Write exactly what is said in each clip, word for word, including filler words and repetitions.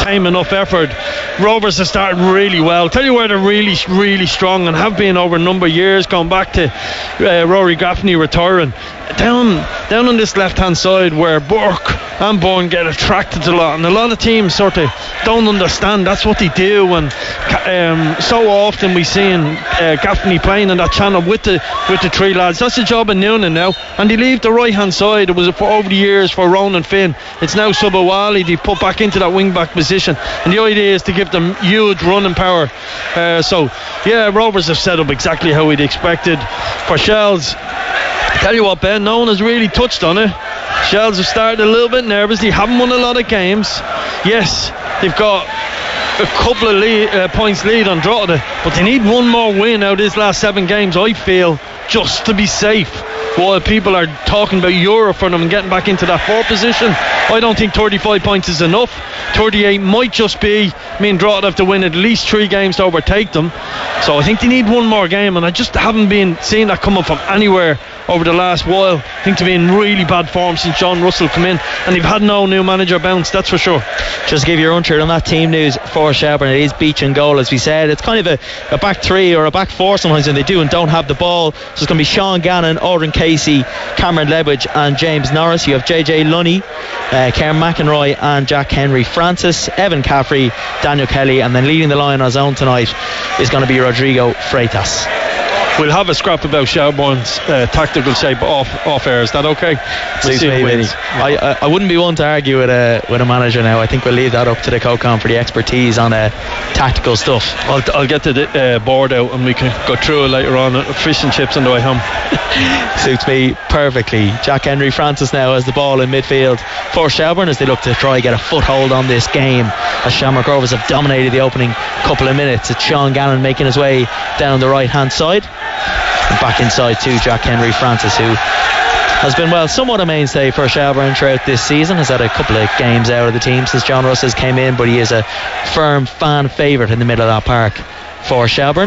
tame enough effort. Rovers have started really well. Tell you where they're really, really strong and have been over a number of years, going back to uh, Rory Gaffney retiring. Down, down on this left-hand side where Burke and Bourne get attracted a lot, and a lot of teams sort of don't understand that's what they do. And um, so often we see uh, Gaffney playing in that channel with the with the three lads. That's the job of Noonan now, and they leave the right-hand side. It was for over the years for Ronan Finn. It's now Subawali they put back into that wing-back position, and the idea is to give them huge running power. Uh, so yeah, Rovers have set up exactly how we'd expected. For Shells, tell you what, Ben, no one has really touched on it. Shells have started a little bit nervous. They haven't won a lot of games. Yes, they've got a couple of lead, uh, points lead on Drogheda, but they need one more win out of these last seven games, I feel, just to be safe. While people are talking about Europe for them and getting back into that fourth position, I don't think thirty-five points is enough. thirty-eight might just be, I mean, Drogheda have to win at least three games to overtake them. So I think they need one more game, and I just haven't been seeing that coming from anywhere over the last while. I think they've been in really bad form since John Russell come in, and they've had no new manager bounce, that's for sure. Just to give you a run through on that team news for Shelbourne, it is Beach and goal, as we said. It's kind of a, a back three or a back four sometimes when they do and don't have the ball. So it's going to be Sean Gannon, Aldrin Casey, Cameron Lebridge and James Norris. You have J J Lunny, uh, Karen McEnroy and Jack Henry Francis, Evan Caffrey, Daniel Kelly, and then leading the line on his own tonight is going to be Rodrigo Freitas. We'll have a scrap about Shelbourne's uh, tactical shape off off air. Is that okay? We'll Suits me, Vinny. I, I, I wouldn't be one to argue with a with a manager now. I think we'll leave that up to the co-com for the expertise on uh, tactical stuff. I'll, I'll get the uh, board out and we can go through it later on. Fish and chips on the way home. Suits me perfectly. Jack Henry Francis now has the ball in midfield for Shelbourne as they look to try and get a foothold on this game, as Shamrock Rovers have dominated the opening couple of minutes. It's Sean Gannon making his way down the right hand side. And back inside to Jack Henry Francis, who has been, well, somewhat a mainstay for Shelbourne throughout this season. Has had a couple of games out of the team since John Russ has came in, but he is a firm fan favourite in the middle of that park for Shelbourne.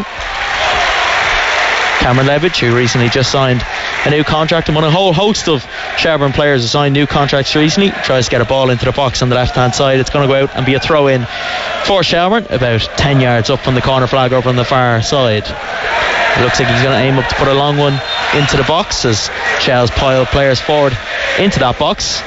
Cameron Lebridge, who recently just signed a new contract, and won a whole host of Shelbourne players who signed new contracts recently, tries to get a ball into the box on the left hand side. It's going to go out and be a throw in for Shelbourne, about ten yards up from the corner flag over on the far side. It looks like he's going to aim up to put a long one into the box as Shells pile players forward into that box.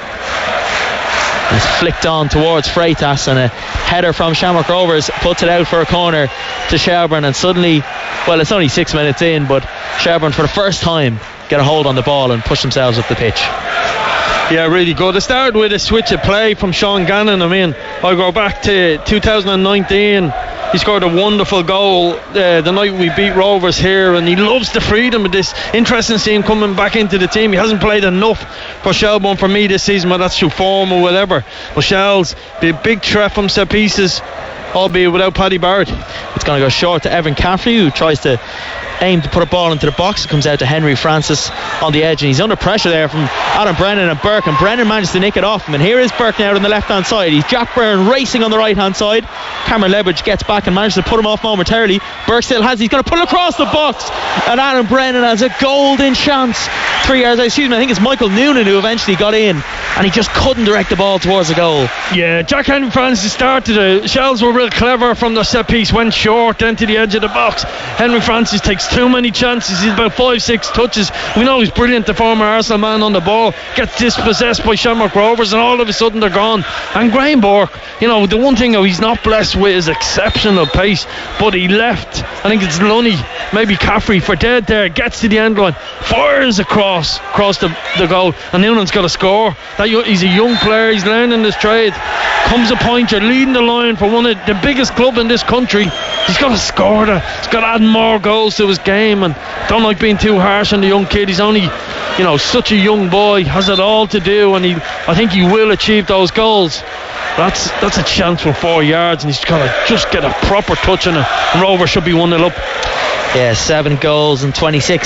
It's flicked on towards Freitas, and a header from Shamrock Rovers puts it out for a corner to Shelbourne. And suddenly, well, it's only six minutes in, but Shelbourne for the first time get a hold on the ball and push themselves up the pitch. Yeah, really good. It started with a switch of play from Sean Gannon. I mean, I go back to two thousand nineteen. He scored a wonderful goal uh, the night we beat Rovers here, and he loves the freedom of this. Interesting to see him coming back into the team. He hasn't played enough for Shelbourne for me this season, whether that's through form or whatever. But Shells, be a big threat from set pieces, albeit without Paddy Barrett. It's going to go short to Evan Caffrey, who tries to aim to put a ball into the box. It comes out to Henry Francis on the edge, and he's under pressure there from Adam Brennan and Burke, and Brennan managed to nick it off him. And here is Burke now on the left hand side. He's Jack Byrne racing on the right hand side. Cameron Lebridge gets back and manages to put him off momentarily. Burke still has, he's going to put it across the box, and Adam Brennan has a golden chance. Three yards, excuse me, I think it's Michael Noonan who eventually got in, and he just couldn't direct the ball towards the goal. Yeah, Jack Henry Francis started it. Shells were real clever from the set piece, went short then to the edge of the box. Henry Francis takes too many chances. He's about five, six touches. We know he's brilliant, the former Arsenal man on the ball. Gets dispossessed by Shamrock Rovers, and all of a sudden they're gone. And Graham Burke, you know, the one thing he's not blessed with is exceptional pace, but he left, I think it's Lunny, maybe Caffrey, for dead there, gets to the end line, fires across across the, the goal, and Noonan's got to score. That he's a young player, he's learning this trade. Comes a point, you're leading the line for one of the biggest club in this country. He's got to score that. He's got to add more goals to his game, and don't like being too harsh on the young kid. He's only, you know, such a young boy, has it all to do, and he, I think he will achieve those goals. That's that's a chance for four yards, and he's got to just get a proper touch on it, and Rover should be one nil up. Yeah, seven goals and twenty-six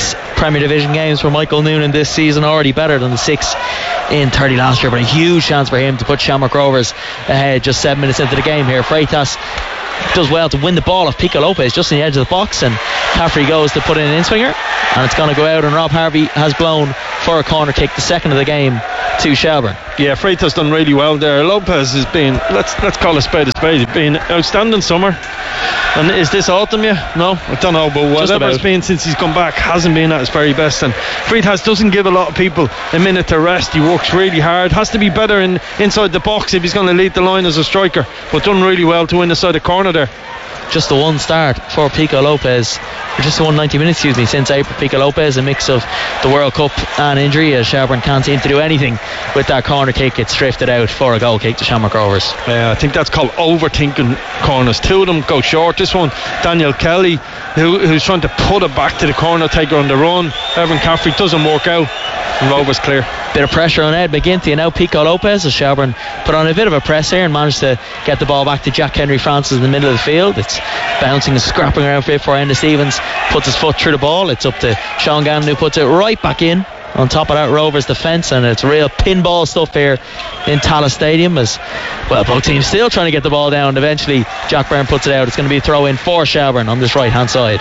Premier Division games for Michael Noonan this season, already better than the six in thirty last year, but a huge chance for him to put Shamrock Rovers ahead just seven minutes into the game here. Freitas does well to win the ball off Pico Lopez just in the edge of the box, and Caffrey goes to put in an in-swinger, and it's going to go out, and Rob Harvey has blown for a corner kick, the second of the game to Shelbourne. Yeah, Freitas done really well there. Lopez has been, let's let's call a spade a spade, he's been outstanding summer. And is this autumn yet? No, I don't know, but whatever it's been since he's come back hasn't been at his very best. And Freitas doesn't give a lot of people a minute to rest. He works really hard, has to be better in inside the box if he's going to lead the line as a striker, but done really well to win the side of corner there. Just the one start for Pico Lopez, or just the one ninety minutes, excuse me, since April. Pico Lopez, a mix of the World Cup and injury, as Shelbourne can't seem to do anything with that corner kick. It's drifted out for a goal kick to Shamrock Rovers. Yeah, I think that's called overthinking corners. Two of them go short. This one, Daniel Kelly, who, who's trying to put it back to the corner taker on the run. Evan Caffrey doesn't work out, and Rovers clear. Bit of pressure on Ed McGinty, and now Pico Lopez, as Shelbourne put on a bit of a press here and managed to get the ball back to Jack Henry Francis in the middle of the field. It's bouncing and scrapping around for it for Enda Stevens, puts his foot through the ball. It's up to Sean Gannon, who puts it right back in on top of that Rovers defence, and it's real pinball stuff here in Tallaght Stadium, as well both teams still trying to get the ball down, and eventually Jack Byrne puts it out. It's going to be a throw in for Shelbourne on this right hand side.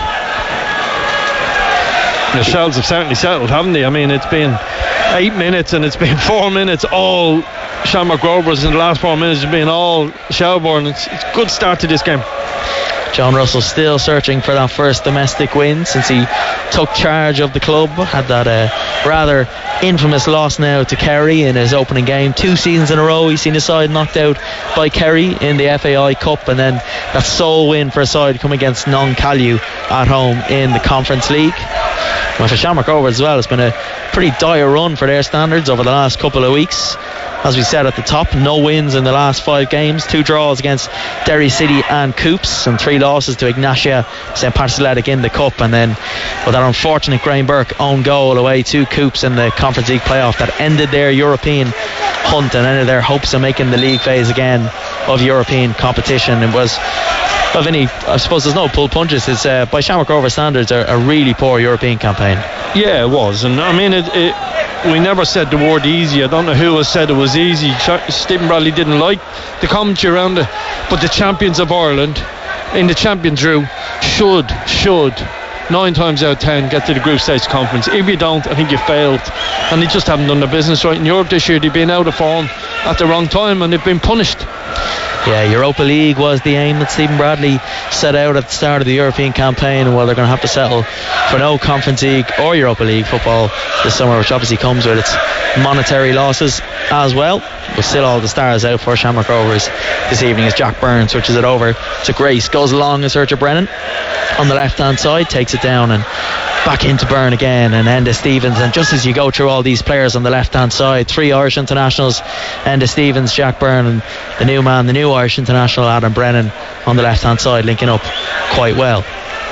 The Shells have certainly settled, haven't they? I mean, it's been eight minutes and it's been four minutes all Shamrock Rovers, in the last four minutes it's been all Shelbourne. It's, it's a good start to this game. John Russell still searching for that first domestic win since he took charge of the club. Had that uh, rather infamous loss now to Kerry in his opening game. Two seasons in a row he's seen his side knocked out by Kerry in the F A I Cup, and then that sole win for a side come against Non-Callew at home in the Conference League. Well, for Shamrock Rovers as well, it's been a pretty dire run for their standards over the last couple of weeks. As we said at the top, no wins in the last five games, two draws against Derry City and Coops, and three losses to Ignatia Saint Patrick's Athletic in the Cup, and then with that unfortunate Graham Burke own goal away to Coops in the Conference League playoff that ended their European hunt and ended their hopes of making the league phase again of European competition. It was, well, Vinny, I suppose there's no pull punches. It's uh, by Shamrock Rovers standards a, a really poor European campaign. Yeah, it was, and I mean it, it we never said the word easy. I don't know who has said it was easy. Stephen Bradley didn't like the commentary around it, but the champions of Ireland in the Champions Route should should nine times out of ten get to the group stage conference. If you don't, I think you failed, and they just haven't done their business right in Europe this year. They've been out of form at the wrong time and they've been punished. Yeah, Europa League was the aim that Stephen Bradley set out at the start of the European campaign, and well, they're going to have to settle for no Conference League or Europa League football this summer, which obviously comes with its monetary losses as well. But still, all the stars out for Shamrock Rovers this evening as Jack Byrne switches it over to Grace, goes along in search of Brennan on the left hand side, takes it down and back into Byrne again, and Enda Stevens. And just as you go through all these players on the left hand side, three Irish internationals, Enda Stevens, Jack Byrne, and the new man, the new Irish international Adam Brennan on the left hand side, linking up quite well.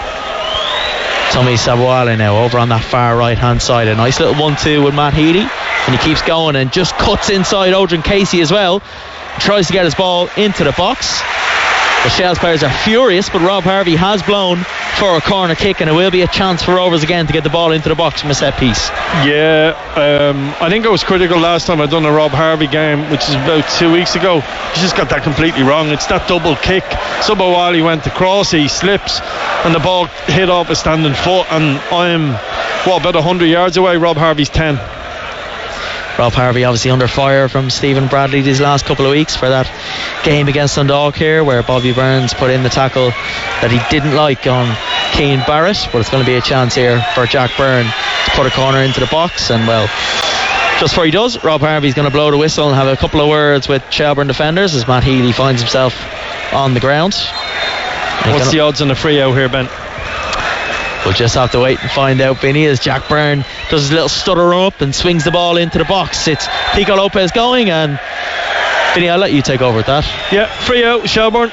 Tommy Sabuale now over on that far right hand side, a nice little one two with Matt Healy, and he keeps going and just cuts inside Odrin Casey as well, tries to get his ball into the box. The Shells players are furious, but Rob Harvey has blown for a corner kick, and it will be a chance for Rovers again to get the ball into the box from a set piece. Yeah, um, I think I was critical last time I'd done a Rob Harvey game, which is about two weeks ago. He just got that completely wrong. It's that double kick. Subawali went across, he slips, and the ball hit off his standing foot, and I'm, what, about one hundred yards away. Rob Harvey's ten. Rob Harvey obviously under fire from Stephen Bradley these last couple of weeks for that game against Dundalk here, where Bobby Burns put in the tackle that he didn't like on Keane Barrett. But it's going to be a chance here for Jack Byrne to put a corner into the box, and well, just before he does, Rob Harvey's going to blow the whistle and have a couple of words with Shelbourne defenders as Matt Healy finds himself on the ground. What's the odds on a free out here, Ben? We'll just have to wait and find out, Vinny, as Jack Byrne does his little stutter up and swings the ball into the box. It's Pico Lopez going, and Vinny, I'll let you take over with that. Yeah, free out, Shelbourne.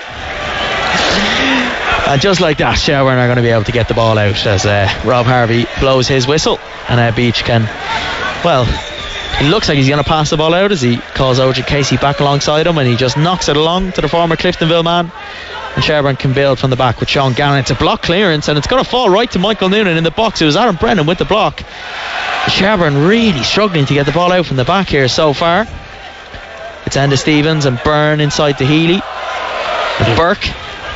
And just like that, Shelbourne are going to be able to get the ball out as uh, Rob Harvey blows his whistle, and uh, Beach can, well, it looks like he's going to pass the ball out as he calls Odrin Casey back alongside him, and he just knocks it along to the former Cliftonville man, and Shelbourne can build from the back with Sean Gannon. It's a block clearance and it's going to fall right to Michael Noonan in the box. It was Adam Brennan with the block. Shelbourne really struggling to get the ball out from the back here so far. It's Enda Stevens and Byrne inside to Healy. And Burke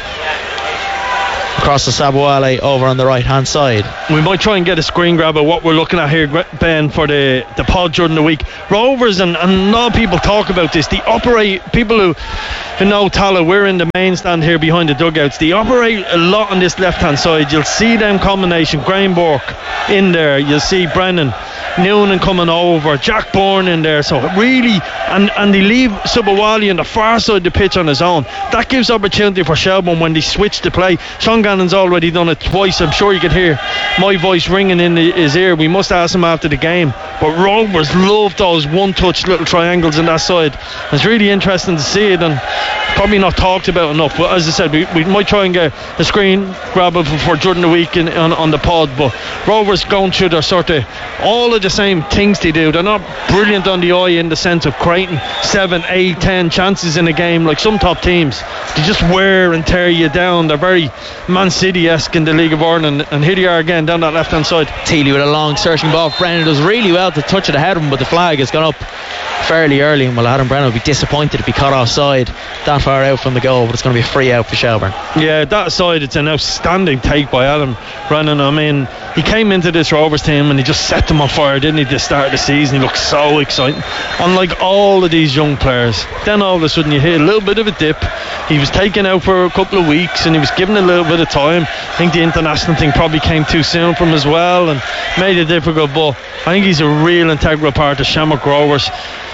across the Sabuale over on the right hand side. We might try and get a screen grab of what we're looking at here, Ben, for the, the pod during the week. Rovers, and, and a lot of people talk about this, they operate, people who, who know Tala, we're in the main stand here behind the dugouts, they operate a lot on this left hand side. You'll see them combination, Graham Burke in there, you'll see Brennan, Noonan coming over, Jack Bourne in there, so really, and, and they leave Subawali on the far side of the pitch on his own. That gives opportunity for Shelbourne when they switch the play. Sean Gannon's already done it twice. I'm sure you could hear my voice ringing in his ear. We must ask him after the game, but Rovers love those one touch little triangles on that side. It's really interesting to see it, and probably not talked about enough, but as I said, we, we might try and get a screen grab of for during the week in, on, on the pod. But Rovers going through their sort of all of the same things they do. They're not brilliant on the eye in the sense of creating seven, eight, ten chances in a game like some top teams. They just wear and tear you down. They're very Man City-esque in the League of Ireland, and here they are again down that left hand side. Teely with a long searching ball. Brennan does really well to touch it ahead of him, but the flag has gone up fairly early, and well, Adam Brennan will be disappointed if he caught offside that far out from the goal, but it's going to be a free out for Shelbourne. Yeah, that side, it's an outstanding take by Adam Brennan. I mean, he came into this Rovers team and he just set them on fire, didn't he, at the start of the season? He looked so exciting, unlike all of these young players. Then all of a sudden you hit a little bit of a dip. He was taken out for a couple of weeks and he was given a little bit of time. I think the international thing probably came too soon for him as well and made it difficult, but I think he's a real integral part of Shamrock Rovers.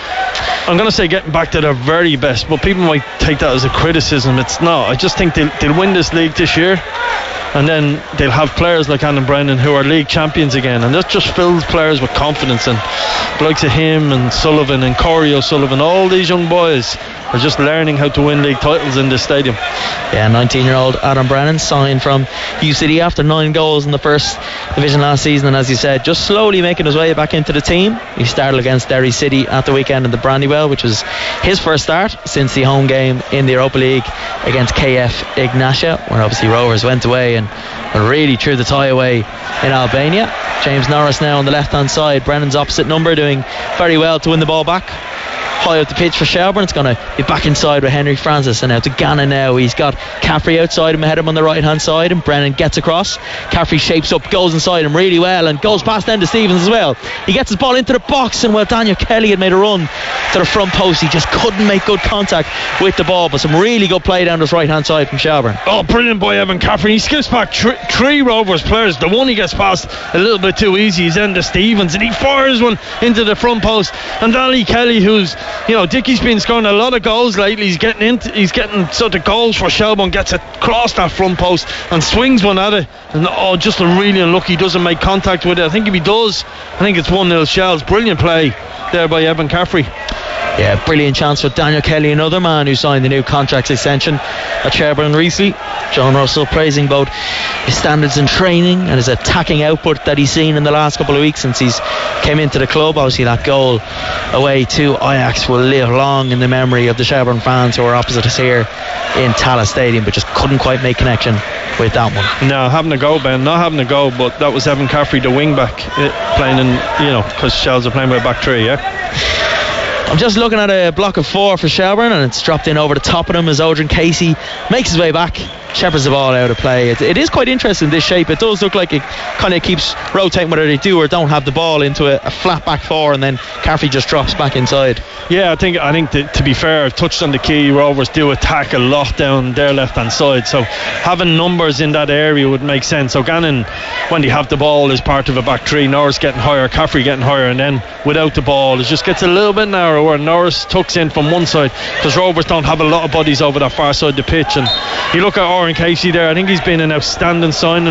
I'm going to say getting back to their very best, but people might take that as a criticism. It's not. I just think they'll, they'll win this league this year, and then they'll have players like Adam Brennan who are league champions again, and that just fills players with confidence. And the likes of him and Sullivan and Corey O'Sullivan, all these young boys are just learning how to win league titles in this stadium. Yeah, nineteen year old Adam Brennan signed from U C D after nine goals in the first division last season, and as you said, just slowly making his way back into the team. He started against Derry City at the weekend in the Brandywell, which was his first start since the home game in the Europa League against K F Ignatia, where obviously Rovers went away and really threw the tie away in Albania. James Norris now on the left hand side, Brennan's opposite number, doing very well to win the ball back. High up the pitch for Shelbourne. It's going to be back inside with Henry Francis, and now to Gannon now. He's got Caffrey outside him, ahead of him on the right hand side, and Brennan gets across. Caffrey shapes up, goes inside him really well, and goes past Enda Stevens as well. He gets his ball into the box, and well, Daniel Kelly had made a run to the front post. He just couldn't make good contact with the ball, but some really good play down this right hand side from Shelbourne. Oh, brilliant by Evan Caffrey. He skips back tr- three Rovers players. The one he gets past a little bit too easy is Enda Stevens, and he fires one into the front post. And Daniel Kelly, who's, you know, Dickie's been scoring a lot of goals lately. He's getting into, he's getting sort of goals for Shelbourne, gets it across that front post and swings one at it, and oh, just a really unlucky, doesn't make contact with it. I think if he does, I think it's one nil Shells. Brilliant play there by Evan Caffrey. Yeah, brilliant chance for Daniel Kelly, another man who signed the new contract extension at Shelbourne recently. John Russell praising both his standards in training and his attacking output that he's seen in the last couple of weeks since he's came into the club. Obviously that goal away to Ajax will live long in the memory of the Shelbourne fans who were opposite us here in Tallaght Stadium, but just couldn't quite make connection with that one. No, having a go, Ben, not having a go, but that was Evan Caffrey, the wing back, playing in, you know, because Shells are playing with a back three, yeah. I'm just looking at a block of four for Shelbourne, and it's dropped in over the top of them as Odrin Casey makes his way back, shepherds the ball out of play. It, it is quite interesting, this shape. It does look like it kind of keeps rotating whether they do or don't have the ball into a, a flat back four, and then Caffrey just drops back inside. Yeah, I think I think that, to be fair, I've touched on the key. Rovers do attack a lot down their left hand side, so having numbers in that area would make sense. So Gannon, when they have the ball, is part of a back three. Norris getting higher, Caffrey getting higher, and then without the ball it just gets a little bit narrower. Norris tucks in from one side because Rovers don't have a lot of bodies over that far side of the pitch. And you look at Oren Casey there, I think he's been an outstanding signing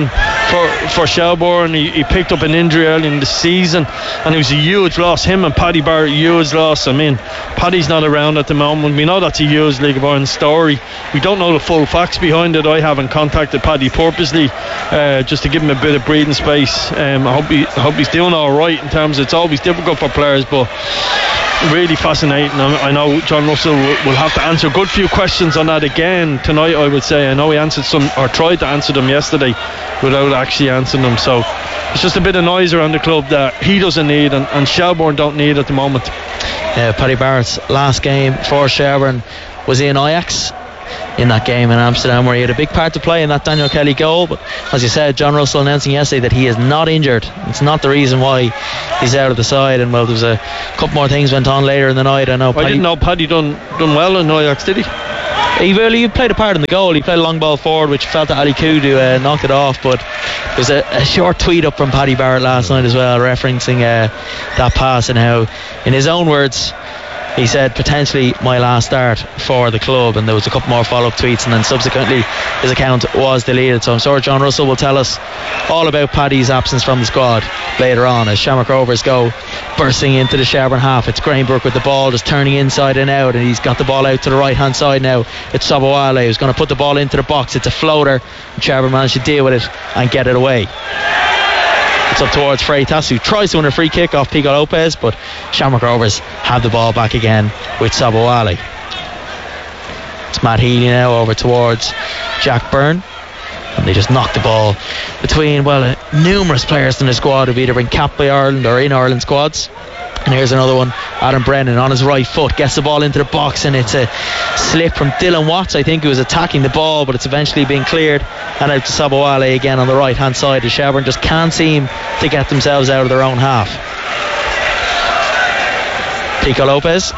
for for Shelbourne. He, he picked up an injury early in the season, and it was a huge loss. Him and Paddy Barrett, huge loss. I mean, Paddy's not around at the moment. We know that's a huge League of Ireland story. We don't know the full facts behind it. I haven't contacted Paddy purposely, uh, just to give him a bit of breathing space. Um, I hope he I hope he's doing all right. In terms of, it's always difficult for players, but really fascinating. I know John Russell will have to answer a good few questions on that again tonight, I would say. I know he answered some, or tried to answer them yesterday without actually answering them. So it's just a bit of noise around the club that he doesn't need, and, and Shelbourne don't need at the moment. Yeah, Paddy Barrett's last game for Shelbourne was in Ajax, in that game in Amsterdam, where he had a big part to play in that Daniel Kelly goal. But as you said, John Russell announcing yesterday that he is not injured. It's not the reason why he's out of the side. And well, there was a couple more things went on later in the night. I know I didn't know Paddy done done well in Ajax, did he? He really he played a part in the goal. He played a long ball forward, which fell to Ali Kudu, uh, knocked it off. But there was a, a short tweet up from Paddy Barrett last night as well, referencing uh, that pass, and how, in his own words, he said potentially my last start for the club. And there was a couple more follow-up tweets, and then subsequently his account was deleted. So I'm sure John Russell will tell us all about Paddy's absence from the squad later on, as Shamrock Rovers go bursting into the Shelbourne half. It's Greenbrook with the ball, just turning inside and out, and he's got the ball out to the right hand side now. It's Sobowale who's going to put the ball into the box. It's a floater, and Shelbourne managed to deal with it and get it away. It's up towards Freitas, who tries to win a free kick off Pico Lopez, but Shamrock Rovers have the ball back again with Sobowale. It's Matt Healy now over towards Jack Byrne, and they just knock the ball between, well, uh, numerous players in the squad who've either been capped by Ireland or in Ireland squads. And here's another one. Adam Brennan on his right foot gets the ball into the box, and it's a slip from Dylan Watts, I think, who was attacking the ball, but it's eventually been cleared, and out to Sobowale again on the right hand side. The Shelbourne just can't seem to get themselves out of their own half. Pico Lopez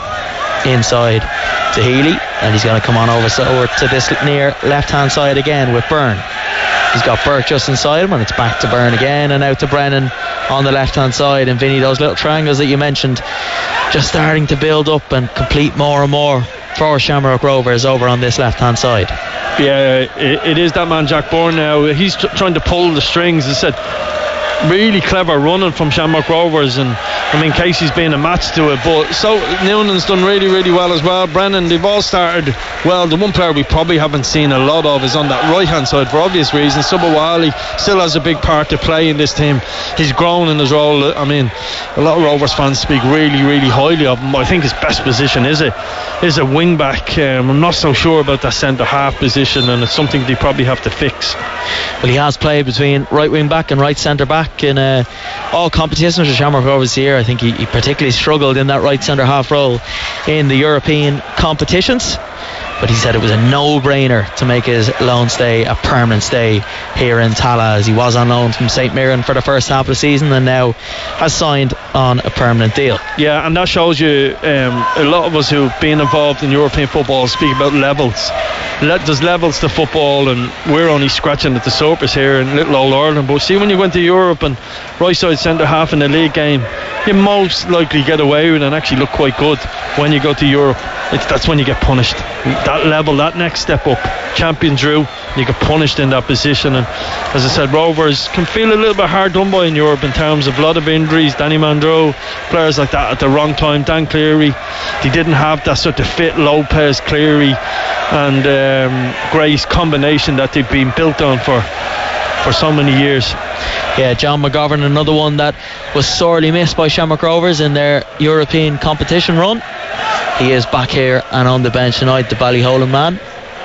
inside to Healy, and he's going to come on over so over to this near left hand side again with Byrne. He's got Burke just inside him, and it's back to Byrne again, and out to Brennan on the left hand side. And Vinny, those little triangles that you mentioned just starting to build up and complete more and more for Shamrock Rovers over on this left hand side. Yeah, it, it is that man Jack Byrne now. He's t- trying to pull the strings. As I said, really clever running from Shamrock Rovers, and I mean Casey's been a match to it, but so Noonan's done really really well as well. Brennan, they've all started well. The one player we probably haven't seen a lot of is on that right hand side for obvious reasons. Sobowale still has a big part to play in this team. He's grown in his role. I mean, a lot of Rovers fans speak really really highly of him, but I think his best position is a is a wing back. um, I'm not so sure about that centre half position, and it's something they probably have to fix. Well, he has played between right wing back and right centre back in uh, all competitions for Shamrock Rovers here. I think he, he particularly struggled in that right centre half role in the European competitions, but he said it was a no-brainer to make his loan stay a permanent stay here in Tala, as he was on loan from St Mirren for the first half of the season and now has signed on a permanent deal. Yeah, and that shows you um, a lot of us who've been involved in European football speak about levels. Le- there's levels to football, and we're only scratching at the surface here in little old Ireland. But see, when you go into Europe and right side centre half in the league game, you most likely get away with it and actually look quite good. When you go to Europe, it's, that's when you get punished. That level, that next step up, Champions Drew, you get punished in that position. And as I said, Rovers can feel a little bit hard done by in Europe in terms of a lot of injuries. Danny Mandro, players like that at the wrong time. Dan Cleary, they didn't have that sort of fit Lopez, Cleary and um, Gray's combination that they've been built on for for so many years. Yeah, John McGovern, another one that was sorely missed by Shamrock Rovers in their European competition run. He is back here and on the bench tonight, the Ballyholland man.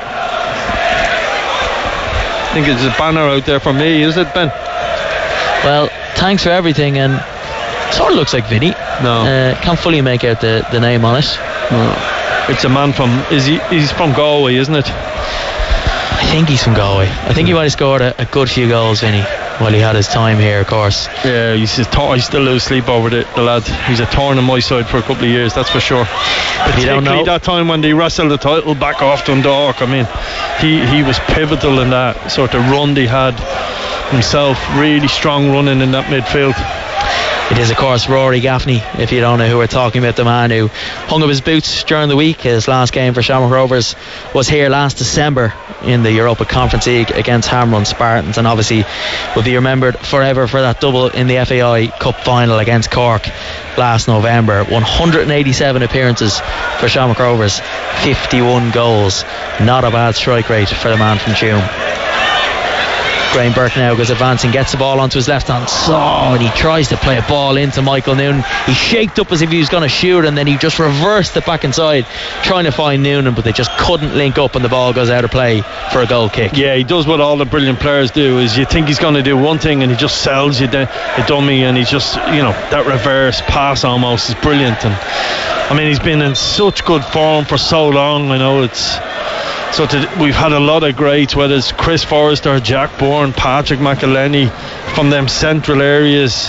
I think it's a banner out there for me, is it, Ben? Well, thanks for everything, and sort of looks like Vinny. No, uh, can't fully make out the, the name on it. No, it's a man from, is he? He's from Galway, isn't it? I think he's from Galway. I think he might have scored a, a good few goals, Vinny, while he had his time here, of course. Yeah, he's a tor- I still lose sleep over the, the lad. He's a thorn on my side for a couple of years, that's for sure. But you don't know that time when they wrestled the title back off Dundalk. I mean, he, he was pivotal in that sort of run they had himself. Really strong running in that midfield. It is, of course, Rory Gaffney, if you don't know who we're talking about, the man who hung up his boots during the week. His last game for Shamrock Rovers was here last December in the Europa Conference League against Hamrun Spartans, and obviously will be remembered forever for that double in the F A I Cup final against Cork last November. one hundred eighty-seven appearances for Shamrock Rovers, fifty-one goals. Not a bad strike rate for the man from Tuam. Graham Burke now goes advancing, gets the ball onto his left hand side, and he tries to play a ball into Michael Noonan. He shaped up as if he was going to shoot, and then he just reversed it back inside trying to find Noonan, but they just couldn't link up, and the ball goes out of play for a goal kick. Yeah, he does what all the brilliant players do, is you think he's going to do one thing and he just sells you the, the dummy, and he just, you know, that reverse pass almost is brilliant. And I mean, he's been in such good form for so long. I know it's So to, we've had a lot of greats, whether it's Chris Forrester, Jack Bourne, Patrick McElhenney, from them central areas.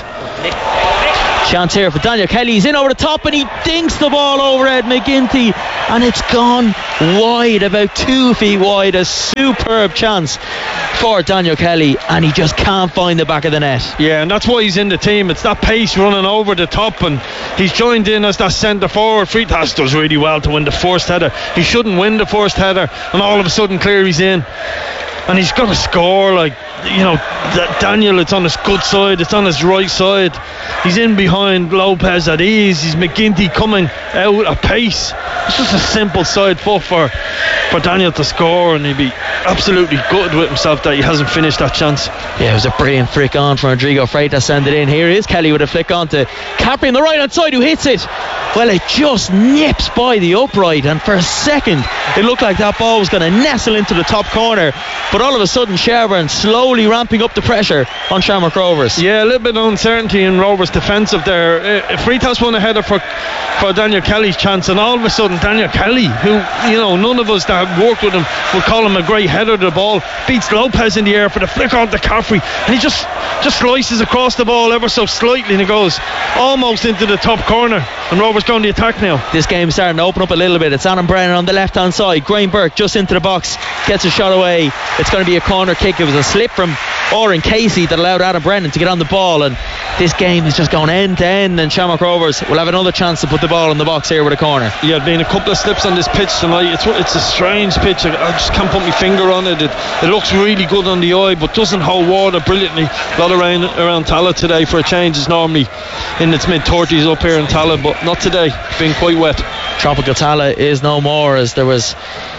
Chance here for Daniel Kelly. He's in over the top and he dinks the ball over Ed McGinty, and it's gone wide, about two feet wide. A superb chance for Daniel Kelly, and he just can't find the back of the net. Yeah, and that's why he's in the team. It's that pace running over the top, and he's joined in as that centre forward. Freitas does really well to win the first header. He shouldn't win the first header, and all of a sudden Cleary's in, and he's got to score. Like, you know, Daniel, it's on his good side, it's on his right side. He's in behind Lopez at ease. He's McGinty coming out at pace. It's just a simple side foot for, for Daniel to score, and he'd be absolutely gutted with himself that he hasn't finished that chance. Yeah, it was a brilliant flick on from Rodrigo Freitas, send it in. Here is Kelly with a flick on to Capri on the right hand side, who hits it. Well, it just nips by the upright, and for a second it looked like that ball was going to nestle into the top corner, but all of a sudden Sherburne slowly ramping up the pressure on Shamrock Rovers. Yeah, a little bit of uncertainty in Rovers defensive there. uh, Freitas won a header for, for Daniel Kelly's chance, and all of a sudden Daniel Kelly, who, you know, none of us that have worked with him would call him a great header of the ball, beats Lopez in the air for the flick on to Caffrey, and he just just slices across the ball ever so slightly, and it goes almost into the top corner, and Rovers going to attack now. This game's starting to open up a little bit. It's Adam Brennan on the left hand side. Graham Burke just into the box, gets a shot away. It's going to be a corner kick. It was a slip from Oren Casey that allowed Adam Brennan to get on the ball, and this game is just going end to end, and Shamrock Rovers will have another chance to put the ball in the box here with a corner. Yeah, there's been a couple of slips on this pitch tonight. It's it's a strange pitch. I just can't put my finger on it. It, it looks really good on the eye, but doesn't hold water brilliantly. A lot of rain around Tala today for a change. It's normally in its mid thirties up here in Tala, but not today. It's been quite wet. Tropical Tala is no more, as there was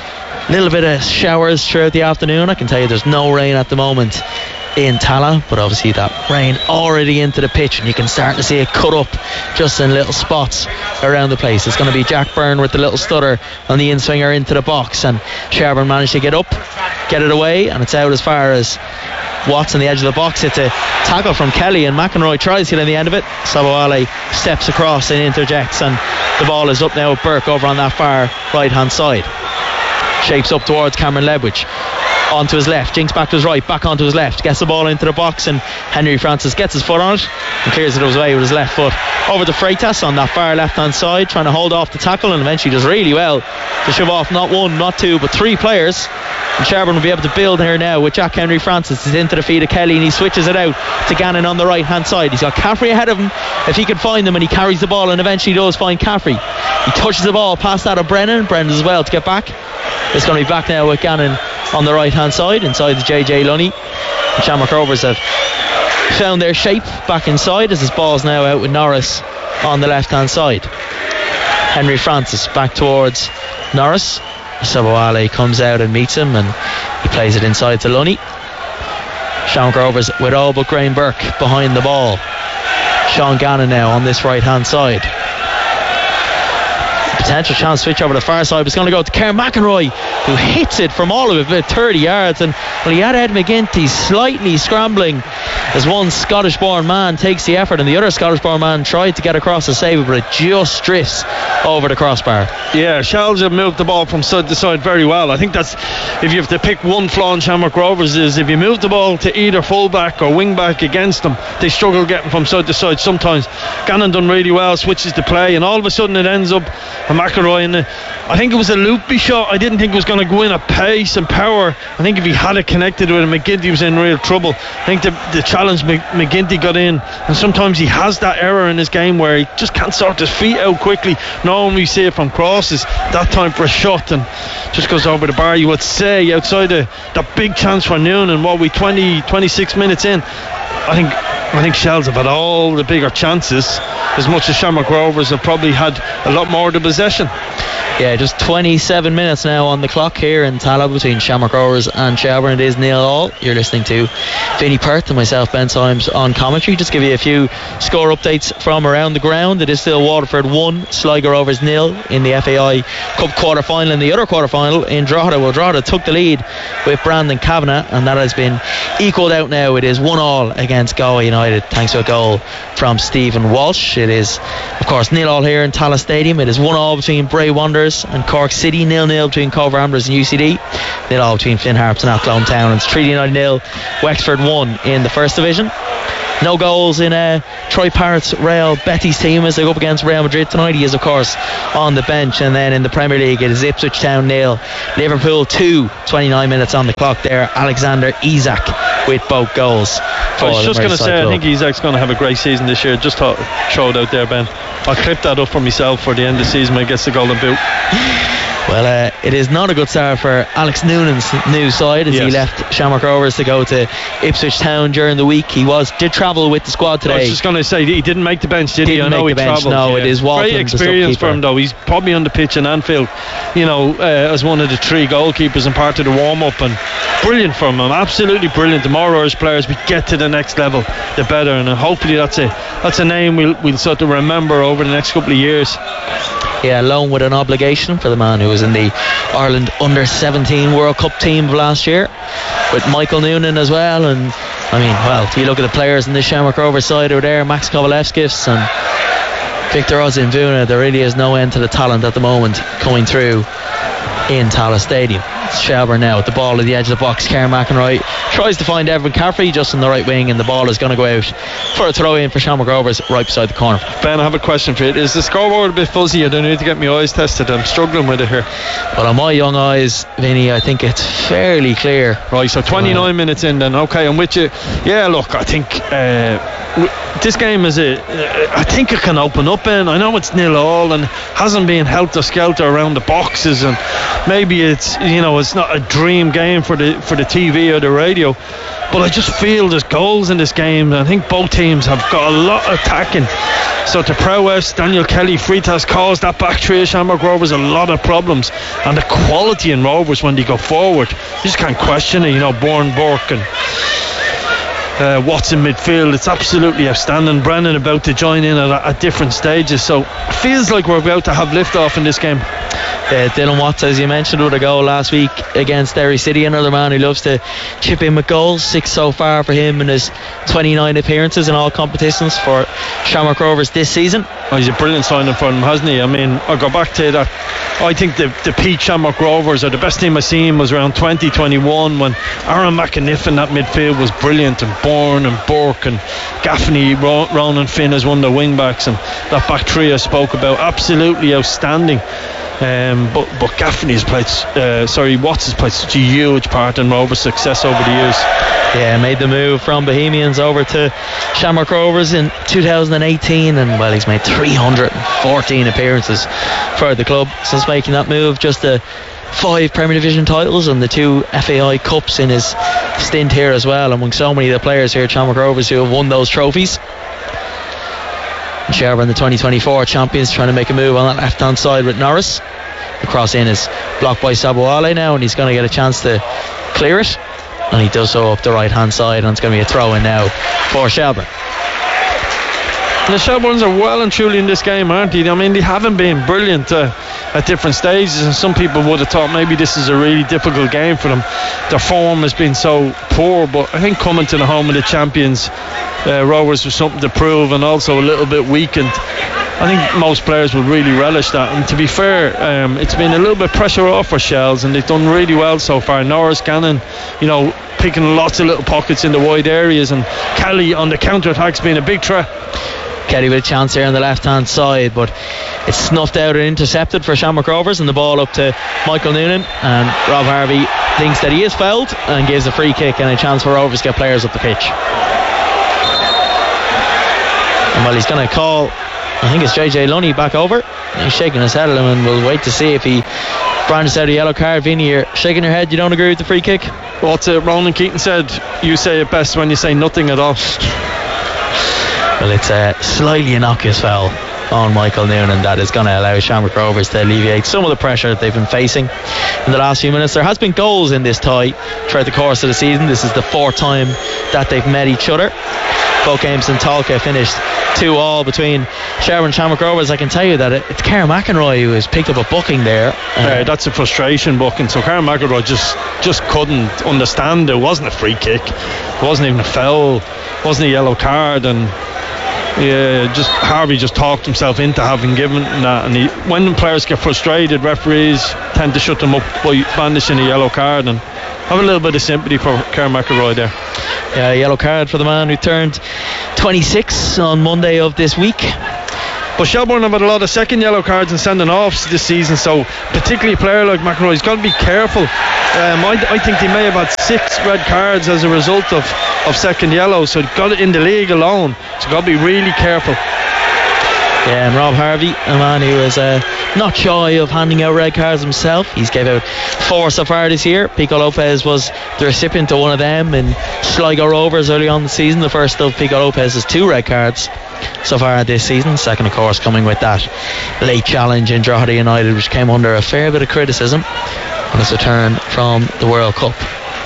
a little bit of showers throughout the afternoon. I can tell you there's no rain at the moment in Tala, but obviously that rain already into the pitch, and you can start to see it cut up just in little spots around the place. It's going to be Jack Byrne with the little stutter on the in-swinger into the box, and Sherburne managed to get up, get it away, and it's out as far as Watts on the edge of the box. It's a tackle from Kelly, and McEnroy tries to get in the end of it. Saboale steps across and interjects, and the ball is up now with Burke over on that far right hand side. Shapes up towards Cameron Ledwidge, onto his left, jinks back to his right, back onto his left, gets the ball into the box, and Henry Francis gets his foot on it and clears it away with his left foot. Over to Freitas on that far left hand side, trying to hold off the tackle, and eventually does really well to shove off not one, not two, but three players. And Sherburne will be able to build here now with Jack Henry Francis. He's into the feet of Kelly, and he switches it out to Gannon on the right hand side. He's got Caffrey ahead of him if he can find them, and he carries the ball and eventually does find Caffrey. He touches the ball past that of Brennan. Brennan as well to get back. It's going to be back now with Gannon on the right hand side inside the J J Lunny. The Shamrock Rovers have found their shape back inside as his ball's now out with Norris on the left hand side. Henry Francis back towards Norris. Saboale comes out and meets him, and he plays it inside to Lunny. Shamrock Rovers with all but Graham Burke behind the ball. Sean Gannon now on this right hand side. Potential chance switch over the far side, but it's going to go to Karen McEnroy, who hits it from all of about thirty yards, and well, he had Ed McGinty slightly scrambling as one Scottish born man takes the effort, and the other Scottish born man tried to get across the save, but it just drifts over the crossbar. Yeah, Shalja moved the ball from side to side very well. I think that's, if you have to pick one flaw in Shamrock Rovers, is if you move the ball to either fullback or wing back against them, they struggle getting from side to side sometimes. Gannon done really well, switches the play, and all of a sudden it ends up a McElroy in the, I think it was a loopy shot. I didn't think it was going to go in at pace and power. I think if he had it connected with him. McGinty was in real trouble. I think the, the challenge McGinty got in, and sometimes he has that error in his game where he just can't sort his feet out quickly. Normally we see it from crosses, that time for a shot and just goes over the bar. You would say outside the, that big chance for Noonan, what we twenty, twenty-six minutes in, I think I think Shells have had all the bigger chances, as much as Shamrock Rovers have probably had a lot more of the possession. Yeah, just twenty-seven minutes now on the clock here in Tallaght between Shamrock Rovers and Shelbourne. It is nil all. You're listening to Vinnie Perth and myself, Ben Symes, on commentary. Just give you a few score updates from around the ground. It is still Waterford one, Sligo Rovers nil in the F A I Cup quarter final. In the other quarter final in Drogheda, well, Drogheda took the lead with Brandon Kavanagh, and that has been equalled out now. It is one all against Galway United thanks to a goal from Stephen Walsh. It is, of course, nil all here in Tallaght Stadium. It is one all between Bray Wanderers and Cork City, nil nil between Cove Ramblers and U C D, nil all between Finn Harps and Athlone Town. And it's Treaty United nil, Wexford one in the first division. No goals in uh, Troy Parrott's Real Betis team as they go up against Real Madrid tonight. He is, of course, on the bench. And then in the Premier League, it is Ipswich Town nil, Liverpool two, twenty-nine minutes on the clock there. Alexander Isak with both goals. I was just going to say, club. I think Isak's going to have a great season this year. Just thought, throw it out there, Ben. I'll clip that up for myself for the end of the season when he gets the golden boot. Well, uh, it is not a good start for Alex Noonan's new side as yes. he left Shamrock Rovers to go to Ipswich Town during the week. He was did travel with the squad today. I was just going to say, he didn't make the bench, did didn't he? I know he travelled. No, yeah. it is Walton, great experience for him, though. He's probably on the pitch in Anfield, you know, uh, as one of the three goalkeepers and part of the warm-up, and brilliant from him, absolutely brilliant. The more Irish players we get to the next level, the better, and uh, hopefully that's a that's a name we'll, we'll sort of remember over the next couple of years. Yeah, alone with an obligation for the man who was in the Ireland under seventeen World Cup team of last year with Michael Noonan as well. And I mean, well, if you look at the players in the Shamrock Rovers side over there, Max Kovalevskis and Victor Ozimvuna, there really is no end to the talent at the moment coming through in Tallaght Stadium. It's Shelbourne now at the ball at the edge of the box. Karen McEnroy tries to find Evan Caffrey just on the right wing, and the ball is going to go out for a throw in for Shamrock Rovers right beside the corner. Ben, I have a question for you. Is the scoreboard a bit fuzzy? I don't need to get my eyes tested. I'm struggling with it here. Well, on my young eyes, Vinny, I think it's fairly clear. Right, so twenty-nine uh, minutes in then. Okay, I'm with you. Yeah, look, I think uh, w- this game is a uh, I think it can open up, Ben. I know it's nil all and hasn't been helter-skelter around the boxes, and maybe it's, you know, it's not a dream game for the for the T V or the radio, but I just feel there's goals in this game. I think both teams have got a lot of attacking. So to prowess, Daniel Kelly, Freitas caused that back three of Shamrock Rovers a lot of problems, and the quality in Rovers when they go forward, you just can't question it. You know, Bourne, Burke and Uh, Watts in midfield, it's absolutely outstanding. Brennan about to join in at, at different stages, so it feels like we're about to have lift-off in this game. Uh, Dylan Watts, as you mentioned, with a goal last week against Derry City, another man who loves to chip in with goals. Six so far for him in his twenty-nine appearances in all competitions for Shamrock Rovers this season. Oh, he's a brilliant signing for him, hasn't he? I mean, I'll go back to that. I think the, the peak Shamrock Rovers, or the best team I've seen, was around twenty twenty-one when Aaron McAniff in that midfield was brilliant, and Bourne and Burke and Gaffney, Ronan Finn as one of the wing backs, and that back three I spoke about, absolutely outstanding. Um, but but Gaffney has played, uh, sorry, Watts has played such a huge part in Rovers' success over the years. Yeah, made the move from Bohemians over to Shamrock Rovers in two thousand eighteen, and well, he's made three hundred fourteen appearances for the club since making that move. Just the five Premier Division titles and the two F A I Cups in his stint here as well, among so many of the players here at Shamrock Rovers who have won those trophies. Shelbourne, the twenty twenty-four champions, trying to make a move on that left hand side with Norris. The cross in is blocked by Sabuale now, and he's going to get a chance to clear it, and he does so up the right hand side, and it's going to be a throw in now for Shelbourne. And the Shelbournes are well and truly in this game, aren't they? I mean, they haven't been brilliant uh, at different stages, and some people would have thought maybe this is a really difficult game for them. Their form has been so poor, but I think coming to the home of the champions, uh, Rovers was something to prove, and also a little bit weakened. I think most players will really relish that, and to be fair, um, it's been a little bit pressure off for Shells, and they've done really well so far. Norris, Gannon, you know, picking lots of little pockets in the wide areas, and Kelly on the counter-attack's been a big threat. Kelly with a chance here on the left hand side, but it's snuffed out and intercepted for Shamrock Rovers, and the ball up to Michael Noonan, and Rob Harvey thinks that he is fouled and gives a free kick and a chance for Rovers to get players up the pitch. And well, he's going to call, I think it's J J Lunny back over. He's shaking his head at him, and we'll wait to see if he branches out a yellow card. Vinny, you're shaking your head, you don't agree with the free kick? What's it Ronan Keaton said, you say it best when you say nothing at all. Well, it's a slightly innocuous foul on Michael Noonan that is going to allow Shamrock Rovers to alleviate some of the pressure that they've been facing in the last few minutes. There has been goals in this tie throughout the course of the season. This is the fourth time that they've met each other. Both games in Tolka finished two all between Sherbourne and Shamrock Rovers. I can tell you that it's Karen McEnroy who has picked up a booking there. Uh, uh, that's a frustration booking. So Karen McEnroy just, just couldn't understand it. It wasn't a free kick. It wasn't even a foul. It wasn't a yellow card. And yeah, just Harvey just talked himself into having given that. And he, when players get frustrated, referees tend to shut them up by bandishing a yellow card. And have a little bit of sympathy for Karen McElroy there. Yeah, yellow card for the man who turned twenty-six on Monday of this week. But Shelbourne have had a lot of second yellow cards and sending offs this season, so particularly a player like McElroy, he's got to be careful. Um, I, I think they may have had six red cards as a result of, of second yellows, so got it in the league alone, so got to be really careful. Yeah, and Rob Harvey, a man who is uh, not shy of handing out red cards himself. He's gave out four so far this year. Pico Lopez was the recipient of one of them in Sligo Rovers early on in the season. The first of Pico Lopez's two red cards so far this season. Second, of course, coming with that late challenge in Drogheda United, which came under a fair bit of criticism on his return from the World Cup.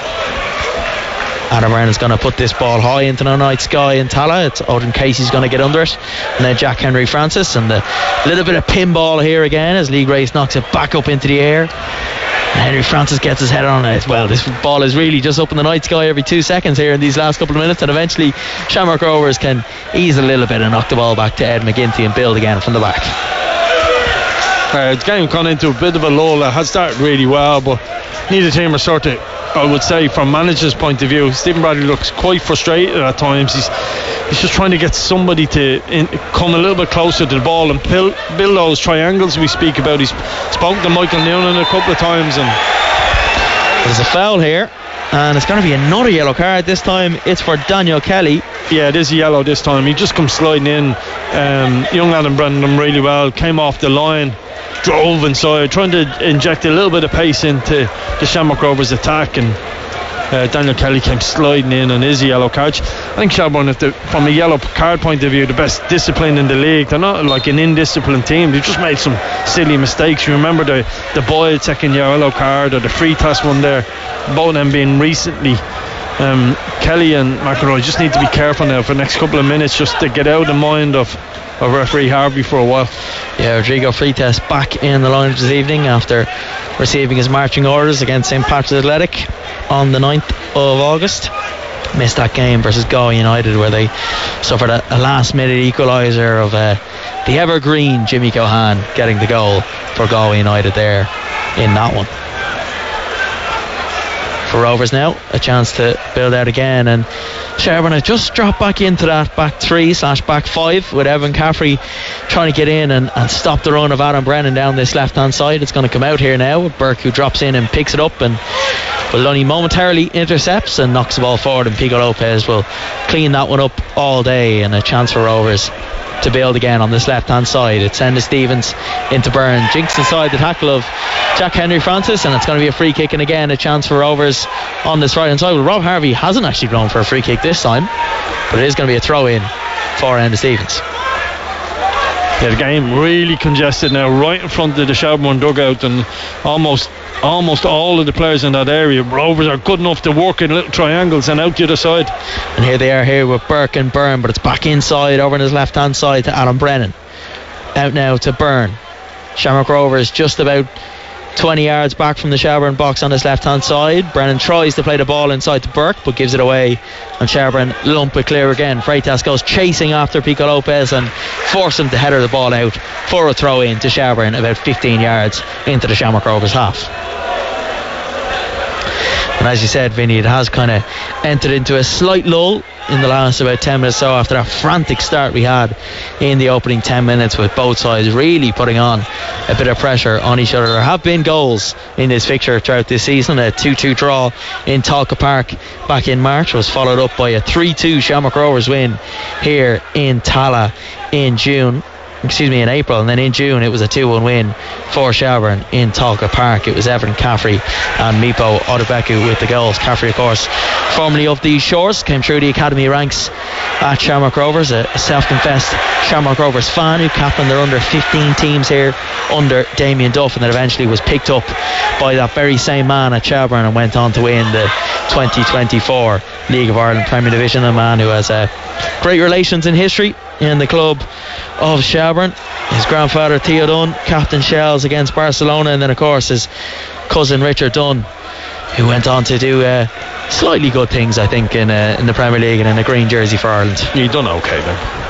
Adam Brennan is going to put this ball high into the night sky in Tala. It's Odin Casey's going to get under it, and then Jack Henry Francis, and a little bit of pinball here again as Lee Grace knocks it back up into the air, and Henry Francis gets his head on it. Well, this ball is really just up in the night sky every two seconds here in these last couple of minutes, and eventually Shamrock Rovers can ease a little bit and knock the ball back to Ed McGinty and build again from the back. Uh, the game gone into a bit of a lull. It has started really well, but neither team are sort of, I would say, from manager's point of view, Stephen Bradley looks quite frustrated at times. He's he's just trying to get somebody to in, come a little bit closer to the ball and build, build those triangles we speak about. He's spoken to Michael Noonan a couple of times, and there's a foul here, and it's going to be another yellow card. This time it's for Daniel Kelly. Yeah, it is a yellow this time. He just comes sliding in. Um, young Adam Brennan done really well, came off the line, drove inside, trying to inject a little bit of pace into the Shamrock Rovers attack, and uh, Daniel Kelly came sliding in and is a yellow card. I think Shelbourne, if the, from a yellow card point of view, the best discipline in the league. They're not like an indisciplined team. They've just made some silly mistakes. You remember the, the Boyle second yellow card, or the free toss one there, both of them being recently. Um, Kelly and McElroy just need to be careful now for the next couple of minutes, just to get out of the mind of of referee Harvey for a while. Yeah, Rodrigo Freitas back in the lineup this evening after receiving his marching orders against Saint Patrick's Athletic on the ninth of August. Missed that game versus Galway United, where they suffered a, a last minute equaliser of uh, the evergreen Jimmy Cohan getting the goal for Galway United there in that one. For Rovers now, a chance to build out again, and Sherbourne have just dropped back into that back three slash back five with Evan Caffrey trying to get in and, and stop the run of Adam Brennan down this left hand side. It's going to come out here now with Burke, who drops in and picks it up, and well, Lunny momentarily intercepts and knocks the ball forward, and Pico Lopez will clean that one up all day, and a chance for Rovers to build again on this left hand side. It's Enda Stevens into Byrne, jinks inside the tackle of Jack Henry Francis, and it's going to be a free kick, and again a chance for Rovers on this right hand side. Well, Rob Harvey hasn't actually blown for a free kick this time, but it is going to be a throw in for Enda Stevens. Yeah, the game really congested now, right in front of the Shelbourne dugout, and almost almost all of the players in that area. Rovers are good enough to work in little triangles and out the other side. And here they are here with Burke and Byrne, but it's back inside over on his left hand side to Adam Brennan. Out now to Byrne. Shamrock Rovers just about twenty yards back from the Shelbourne box on his left hand side. Brennan tries to play the ball inside to Burke, but gives it away, and Shelbourne lump it clear again. Freitas goes chasing after Pico Lopez and force him to header the ball out for a throw in to Shelbourne about fifteen yards into the Shamrock Rovers half. And as you said, Vinny, it has kind of entered into a slight lull in the last about ten minutes or so after that frantic start we had in the opening ten minutes, with both sides really putting on a bit of pressure on each other. There have been goals in this fixture throughout this season. A two two draw in Talca Park back in March was followed up by a three two Shamrock Rovers win here in Tala in June. Excuse me, in April, and then in June it was a two one win for Shelbourne in Talca Park. It was Everton Caffrey and Mipo Odebeku with the goals. Caffrey, of course, formerly of these shores, came through the academy ranks at Shamrock Rovers, a self-confessed Shamrock Rovers fan who captained their under fifteen teams here under Damien Duff, and then eventually was picked up by that very same man at Shelbourne and went on to win the twenty twenty-four League of Ireland Premier Division. A man who has uh, great relations in history in the club of Shelbourne. His grandfather Theo Dunn captained Shells against Barcelona, and then of course his cousin Richard Dunn, who went on to do uh, slightly good things, I think, in uh, in the Premier League and in a green jersey for Ireland. He done okay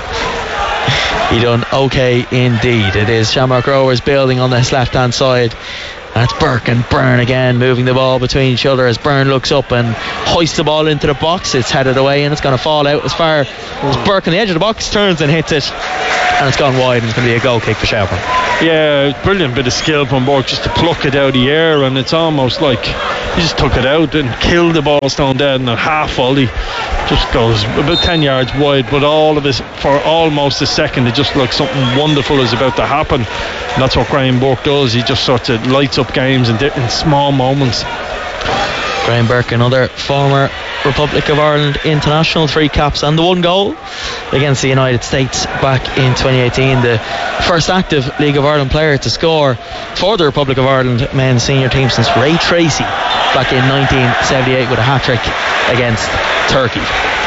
then. He done okay indeed. It is Shamrock Rovers building on this left hand side. That's Burke and Byrne again moving the ball between each other as Byrne looks up and hoists the ball into the box. It's headed away and it's going to fall out as far as Burke on the edge of the box turns and hits it, and it's gone wide, and it's going to be a goal kick for Shelbourne. Yeah, brilliant bit of skill from Burke just to pluck it out of the air, and it's almost like he just took it out and killed the ball stone dead, and a half volley just goes about ten yards wide, but all of this for almost a second it just looks something wonderful is about to happen, and that's what Graham Burke does. He just sort of lights up games in, in small moments. Graham Burke, another former Republic of Ireland international, three caps and the one goal against the United States back in twenty eighteen. The first active League of Ireland player to score for the Republic of Ireland men's senior team since Ray Tracy back in nineteen seventy-eight with a hat-trick against Turkey.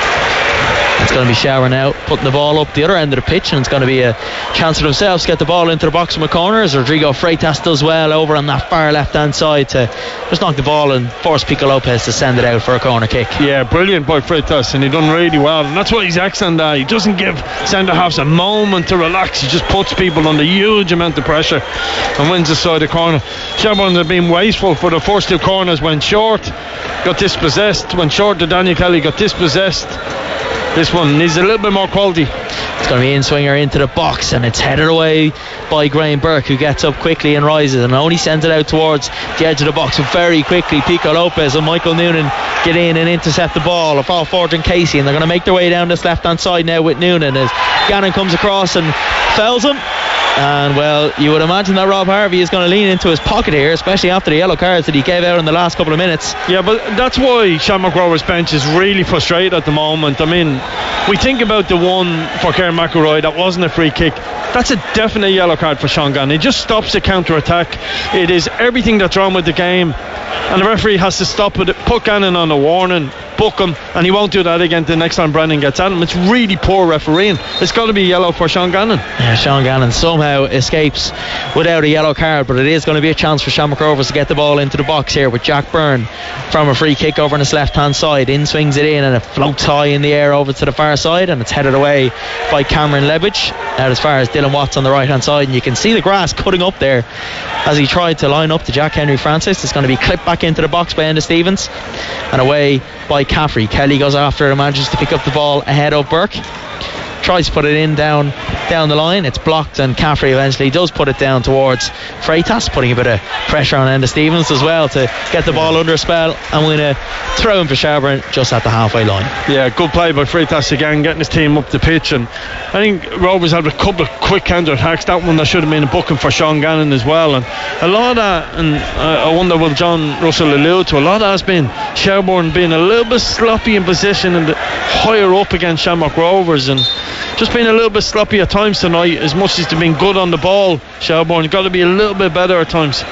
It's going to be Shower now putting the ball up the other end of the pitch, and it's going to be a chance for themselves to get the ball into the box from a corner as Rodrigo Freitas does well over on that far left hand side to just knock the ball and force Pico Lopez to send it out for a corner kick. Yeah, brilliant by Freitas, and he done really well, and that's what he's excellent at. He doesn't give centre halves a moment to relax. He just puts people under huge amount of pressure and wins the side of the corner. Shelbourne have been wasteful for the first two corners. When short, got dispossessed. When short to Daniel Kelly, got dispossessed. This one needs a little bit more quality. It's going to be in swinger into the box, and it's headed away by Graham Burke, who gets up quickly and rises and only sends it out towards the edge of the box. But very quickly Pico Lopez and Michael Noonan get in and intercept the ball of Paul Forge and Casey, and they're going to make their way down this left hand side now with Noonan as Gannon comes across and fells him. And well, you would imagine that Rob Harvey is going to lean into his pocket here, especially after the yellow cards that he gave out in the last couple of minutes. Yeah, but that's why Shamrock Rovers bench is really frustrated at the moment. I mean, we think about the one for Kieran McElroy that wasn't a free kick. That's a definite yellow card for Sean Gannon. It just stops the counter attack. It is everything that's wrong with the game, and the referee has to stop it, put Gannon on a warning, book him, and he won't do that again the next time Brendan gets at him. It's really poor refereeing. It's got to be yellow for Sean Gannon. Yeah, Sean Gannon somehow escapes without a yellow card, but it is going to be a chance for Shamrock Rovers to get the ball into the box here with Jack Byrne from a free kick over on his left hand side. In swings it in, and it floats high in the air over to the far side, and it's headed away by Cameron Lebich out as far as Dylan Watts on the right hand side, and you can see the grass cutting up there as he tried to line up to Jack Henry Francis. It's going to be clipped back into the box by Enda Stevens and away by Caffrey. Kelly goes after it and manages to pick up the ball ahead of Burke. Tries to put it in down down the line. It's blocked, and Caffrey eventually does put it down towards Freitas, putting a bit of pressure on Enda Stevens as well to get the ball under a spell, and we're going to throw him for Shelbourne just at the halfway line. Yeah, good play by Freitas again, getting his team up the pitch, and I think Rovers had a couple of quick counter attacks. That one that should have been a booking for Sean Gannon as well, and a lot of that, and uh, I wonder will John Russell allude to, a lot of that has been Shelbourne being a little bit sloppy in position and higher up against Shamrock Rovers, and just been a little bit sloppy at times tonight. As much as they've been good on the ball, Shelbourne got to be a little bit better at times.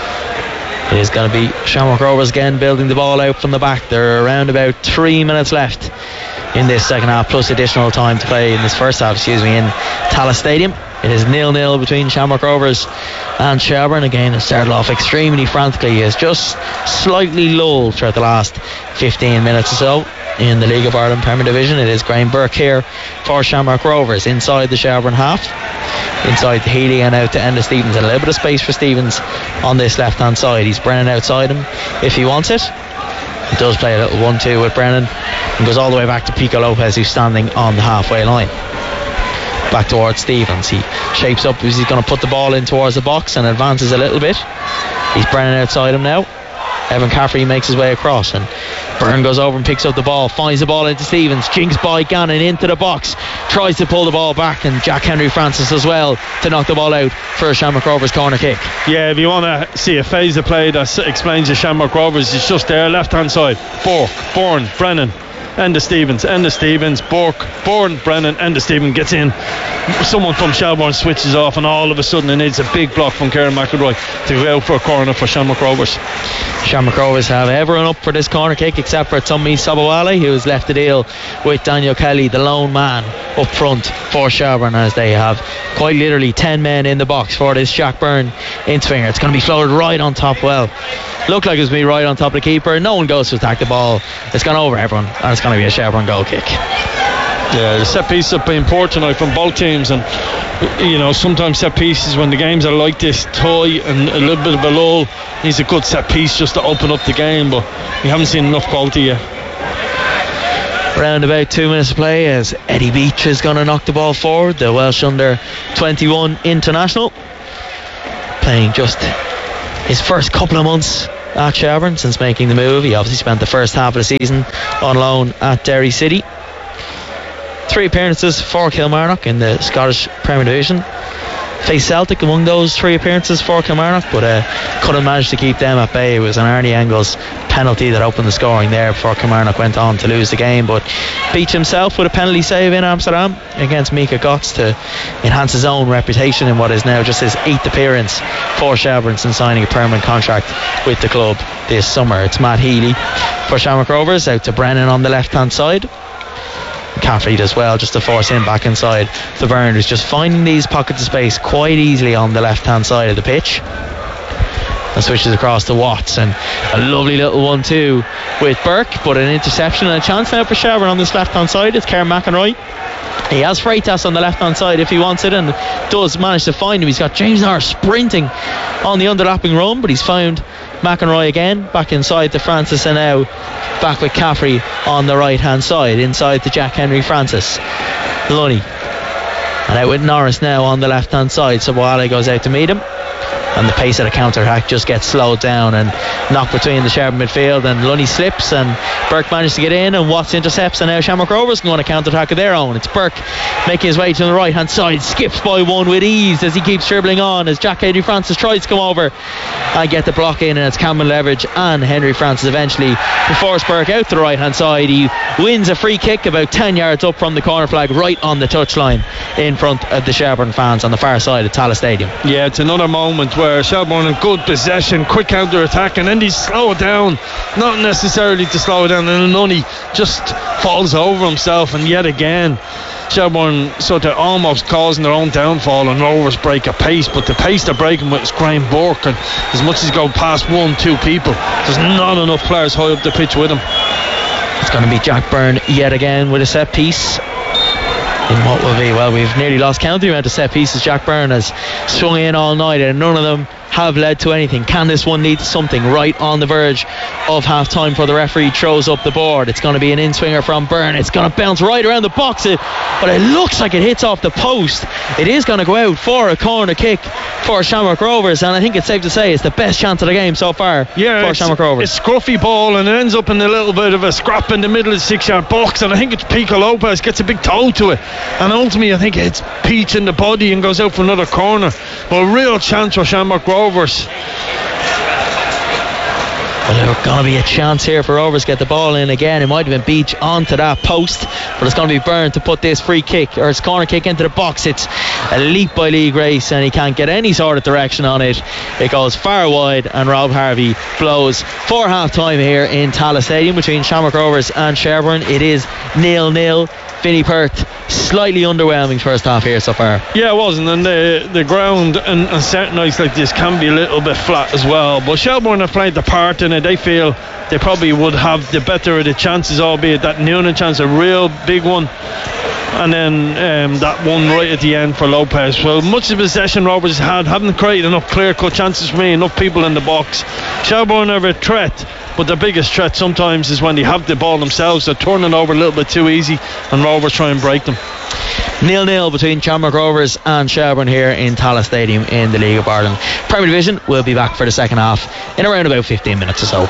It is going to be Shamrock Rovers again building the ball out from the back. There are around about three minutes left in this second half, plus additional time to play in this first half, excuse me, in Tallaght Stadium. It is nil nil between Shamrock Rovers and Shelbourne. Again, it started off extremely frantically. It's just slightly lulled throughout the last fifteen minutes or so in the League of Ireland Premier Division. It is Graham Burke here for Shamrock Rovers inside the Shelbourne half, inside the Healy and out to Enda Stevens. A little bit of space for Stevens on this left hand side. He's Brennan outside him if he wants it. He does play a little one two with Brennan and goes all the way back to Pico Lopez, who's standing on the halfway line. Back towards Stevens. He shapes up as he's going to put the ball in towards the box and advances a little bit. He's Brennan outside him now. Evan Caffrey makes his way across, and Byrne goes over and picks up the ball, finds the ball into Stevens, jinks by Gannon into the box, tries to pull the ball back, and Jack Henry Francis as well to knock the ball out for Shamrock Rovers corner kick. Yeah, if you want to see a phase of play that explains the Shamrock Rovers, it's just there, left hand side. Burke, Bourne, Brennan, Enda Stevens, Enda Stevens, Burke, Bourne, Brennan, Enda Stevens gets in. Someone from Shelbourne switches off, and all of a sudden it needs a big block from Kieran McElroy to go out for a corner for Shamrock Rovers. Shamrock Rovers have everyone up for this corner kick except for Tommy Sabawale, who has left the deal with Daniel Kelly, the lone man up front for Shelbourne, as they have quite literally ten men in the box for this Jack Byrne in swinger. It's going to be floated right on top. Well, looked like it was going to be right on top of the keeper. No one goes to attack the ball. It's gone over everyone, and it's going to be a Shelbourne goal kick. Yeah, the set pieces have been poor tonight from both teams, and you know, sometimes set pieces when the games are like this, tie and a little bit of a lull, needs a good set piece just to open up the game, but we haven't seen enough quality yet. Around about two minutes of play as Eddie Beach is going to knock the ball forward, the Welsh under twenty-one international, playing just his first couple of months at Shelbourne since making the move. He obviously spent the first half of the season on loan at Derry City. Three appearances for Kilmarnock in the Scottish Premier Division. Faced Celtic among those three appearances for Kilmarnock, but uh, couldn't manage to keep them at bay. It was an Arnie Engels penalty that opened the scoring there before Kilmarnock went on to lose the game. But Beach himself with a penalty save in Amsterdam against Mika Gotts to enhance his own reputation in what is now just his eighth appearance for Shelbourne since signing a permanent contract with the club this summer. It's Matt Healy for Shamrock Rovers, out to Brennan on the left hand side. Caffrey as well, just to force him back inside. The Byrne who's just finding these pockets of space quite easily on the left hand side of the pitch, and switches across to Watts, and a lovely little one two with Burke, but an interception and a chance now for Shelbourne on this left hand side. It's Kieran McEnroy. He has Freitas on the left hand side if he wants it, and does manage to find him. He's got James Norris sprinting on the underlapping run, but he's found McEnroy again back inside to Francis, and now back with Caffrey on the right hand side inside to Jack Henry Francis. Lunny, and out with Norris now on the left hand side. So Wale goes out to meet him, and the pace of the counter attack just gets slowed down and knocked between the Shelbourne midfield, and Lunny slips and Burke managed to get in, and Watts intercepts, and now Shamrock Rovers can go on a counter attack of their own. It's Burke making his way to the right hand side, skips by one with ease as he keeps dribbling on as Jack Henry Francis tries to come over and get the block in, and it's Cameron Leverage and Henry Francis eventually to force Burke out to the right hand side. He wins a free kick about ten yards up from the corner flag, right on the touchline in front of the Shelbourne fans on the far side of Tallaght Stadium. Yeah, it's another moment where Shelbourne in good possession, quick counter attack, and then they slow it down, not necessarily to slow it down, and Lunny just falls over himself, and yet again Shelbourne sort of almost causing their own downfall, and Rovers break a pace, but the pace they're breaking with is Graham Burke, and as much as go past one, two people, there's not enough players high up the pitch with him. It's going to be Jack Byrne yet again with a set piece in what will be, well, we've nearly lost count of the amount of set pieces Jack Byrne has swung in all night, and none of them have led to anything. Can this one lead to something? Right on the verge of half time for the referee throws up the board. It's going to be an in-swinger from Byrne. It's going to bounce right around the box, but it looks like it hits off the post. It is going to go out for a corner kick for Shamrock Rovers, and I think it's safe to say it's the best chance of the game so far yeah, for Shamrock Rovers. It's scruffy ball, and it ends up in a little bit of a scrap in the middle of the six yard box, and I think it's Pico Lopez gets a big toe to it, and ultimately I think it's Peach in the body and goes out for another corner. But a real chance for Shamrock Rovers. Well, there's going to be a chance here for Rovers to get the ball in again. It might have been Beach onto that post, but it's going to be Byrne to put this free kick, or his corner kick, into the box. It's a leap by Lee Grace, and he can't get any sort of direction on it. It goes far wide, and Rob Harvey blows for half time here in Tallaght Stadium between Shamrock Rovers and Shelbourne. It is nil nil. Vinnie Perth slightly underwhelming first half here so far. Yeah, it wasn't, and the the ground and, and certain nights like this can be a little bit flat as well, but Shelbourne have played the part in it. They feel they probably would have the better of the chances, albeit that Noonan chance, a real big one. and then um, that one right at the end for Lopez. Well, much of the possession Rovers had, haven't created enough clear-cut chances for me, enough people in the box. Shelbourne are a threat, but the biggest threat sometimes is when they have the ball themselves. They're turning over a little bit too easy, and Rovers try and break them. nil nil between Shamrock Rovers and Shelbourne here in Tallaght Stadium in the League of Ireland. Premier Division will be back for the second half in around about fifteen minutes or so.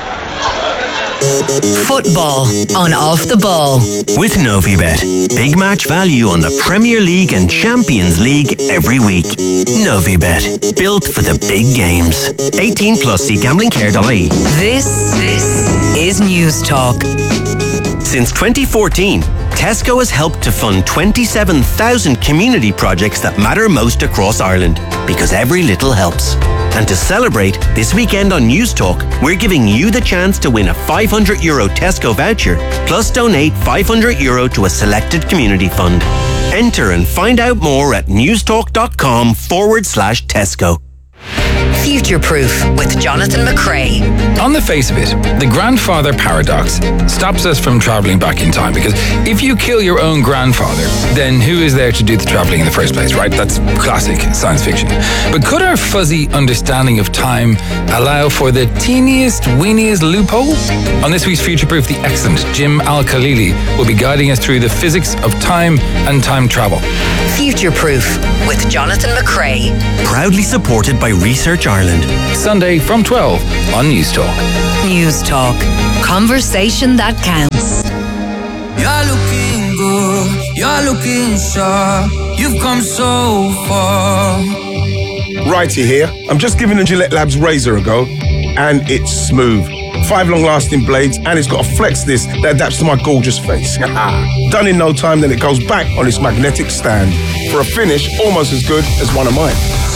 Football on Off the Ball with Novibet. Big match value on the Premier League and Champions League every week. Novibet, built for the big games. eighteen plus, see gambling care dot I E. This, this is News Talk. Since twenty fourteen, Tesco has helped to fund twenty-seven thousand community projects that matter most across Ireland, because every little helps. And to celebrate, this weekend on News Talk, we're giving you the chance to win a five hundred euro Tesco voucher, plus donate five hundred euro to a selected community fund. Enter and find out more at newstalk.com forward slash Tesco. Future Proof with Jonathan McCrae. On the face of it, the grandfather paradox stops us from travelling back in time, because if you kill your own grandfather, then who is there to do the travelling in the first place, right? That's classic science fiction. But could our fuzzy understanding of time allow for the teeniest, weeniest loophole? On this week's Future Proof, the excellent Jim Al-Khalili will be guiding us through the physics of time and time travel. Future Proof with Jonathan McCrae. Proudly supported by Research Ireland. Sunday from twelve on News Talk. News Talk. Conversation that counts. You're looking good. You're looking sharp. You've come so far. Righty here. I'm just giving the Gillette Labs razor a go, and it's smooth. Five long-lasting blades, and it's got a flex disc that adapts to my gorgeous face. Done in no time, then it goes back on its magnetic stand for a finish almost as good as one of mine.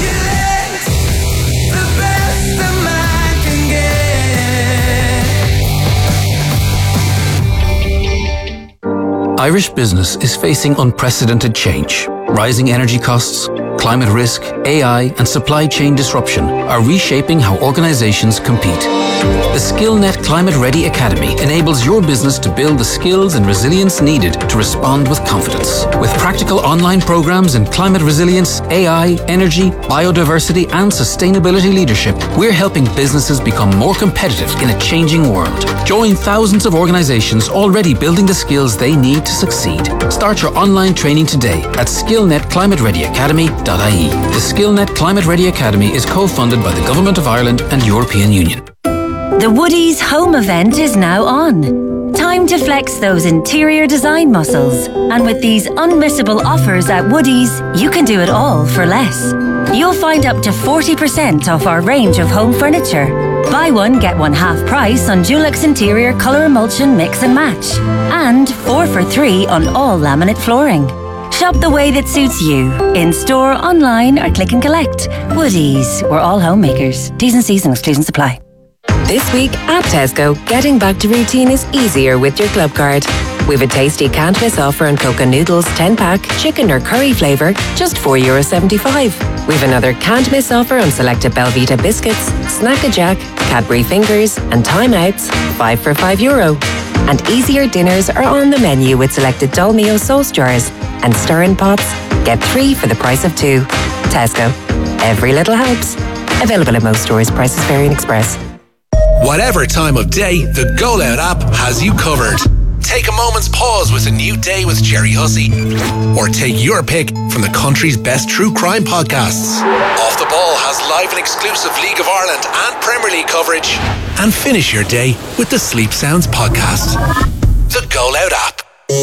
Irish business is facing unprecedented change. Rising energy costs, climate risk, A I, and supply chain disruption are reshaping how organizations compete. The SkillNet Climate Ready Academy enables your business to build the skills and resilience needed to respond with confidence. With practical online programs in climate resilience, A I, energy, biodiversity, and sustainability leadership, we're helping businesses become more competitive in a changing world. Join thousands of organizations already building the skills they need to succeed. Start your online training today at skillnet climate ready academy dot I E. The SkillNet Climate Ready Academy is co-funded by the Government of Ireland and European Union. The Woodies home event is now on. Time to flex those interior design muscles. And with these unmissable offers at Woodies, you can do it all for less. You'll find up to forty percent off our range of home furniture. Buy one, get one half price on Dulux Interior Colour Emulsion Mix and Match. And four for three on all laminate flooring. Shop the way that suits you. In store, online, or click and collect. Woodies, we're all homemakers. T's and C's and exclusions apply. This week at Tesco, getting back to routine is easier with your club card. We've a tasty can't miss offer on Coca Noodles ten pack, chicken or curry flavour, just four euro seventy-five. We've another can't miss offer on selected Belvita biscuits, Snack-a-Jack, Cadbury fingers and Time Outs, five for five euro. And easier dinners are on the menu with selected Dolmio sauce jars and stirring pots. Get three for the price of two. Tesco. Every little helps. Available in most stores. Prices vary in Express. Whatever time of day, the Goal Out app has you covered. Take a moment's pause with a new day with Jerry Hussey. Or take your pick from the country's best true crime podcasts. Off the Ball has live and exclusive League of Ireland and Premier League coverage. And finish your day with the Sleep Sounds podcast. The Goal Out app.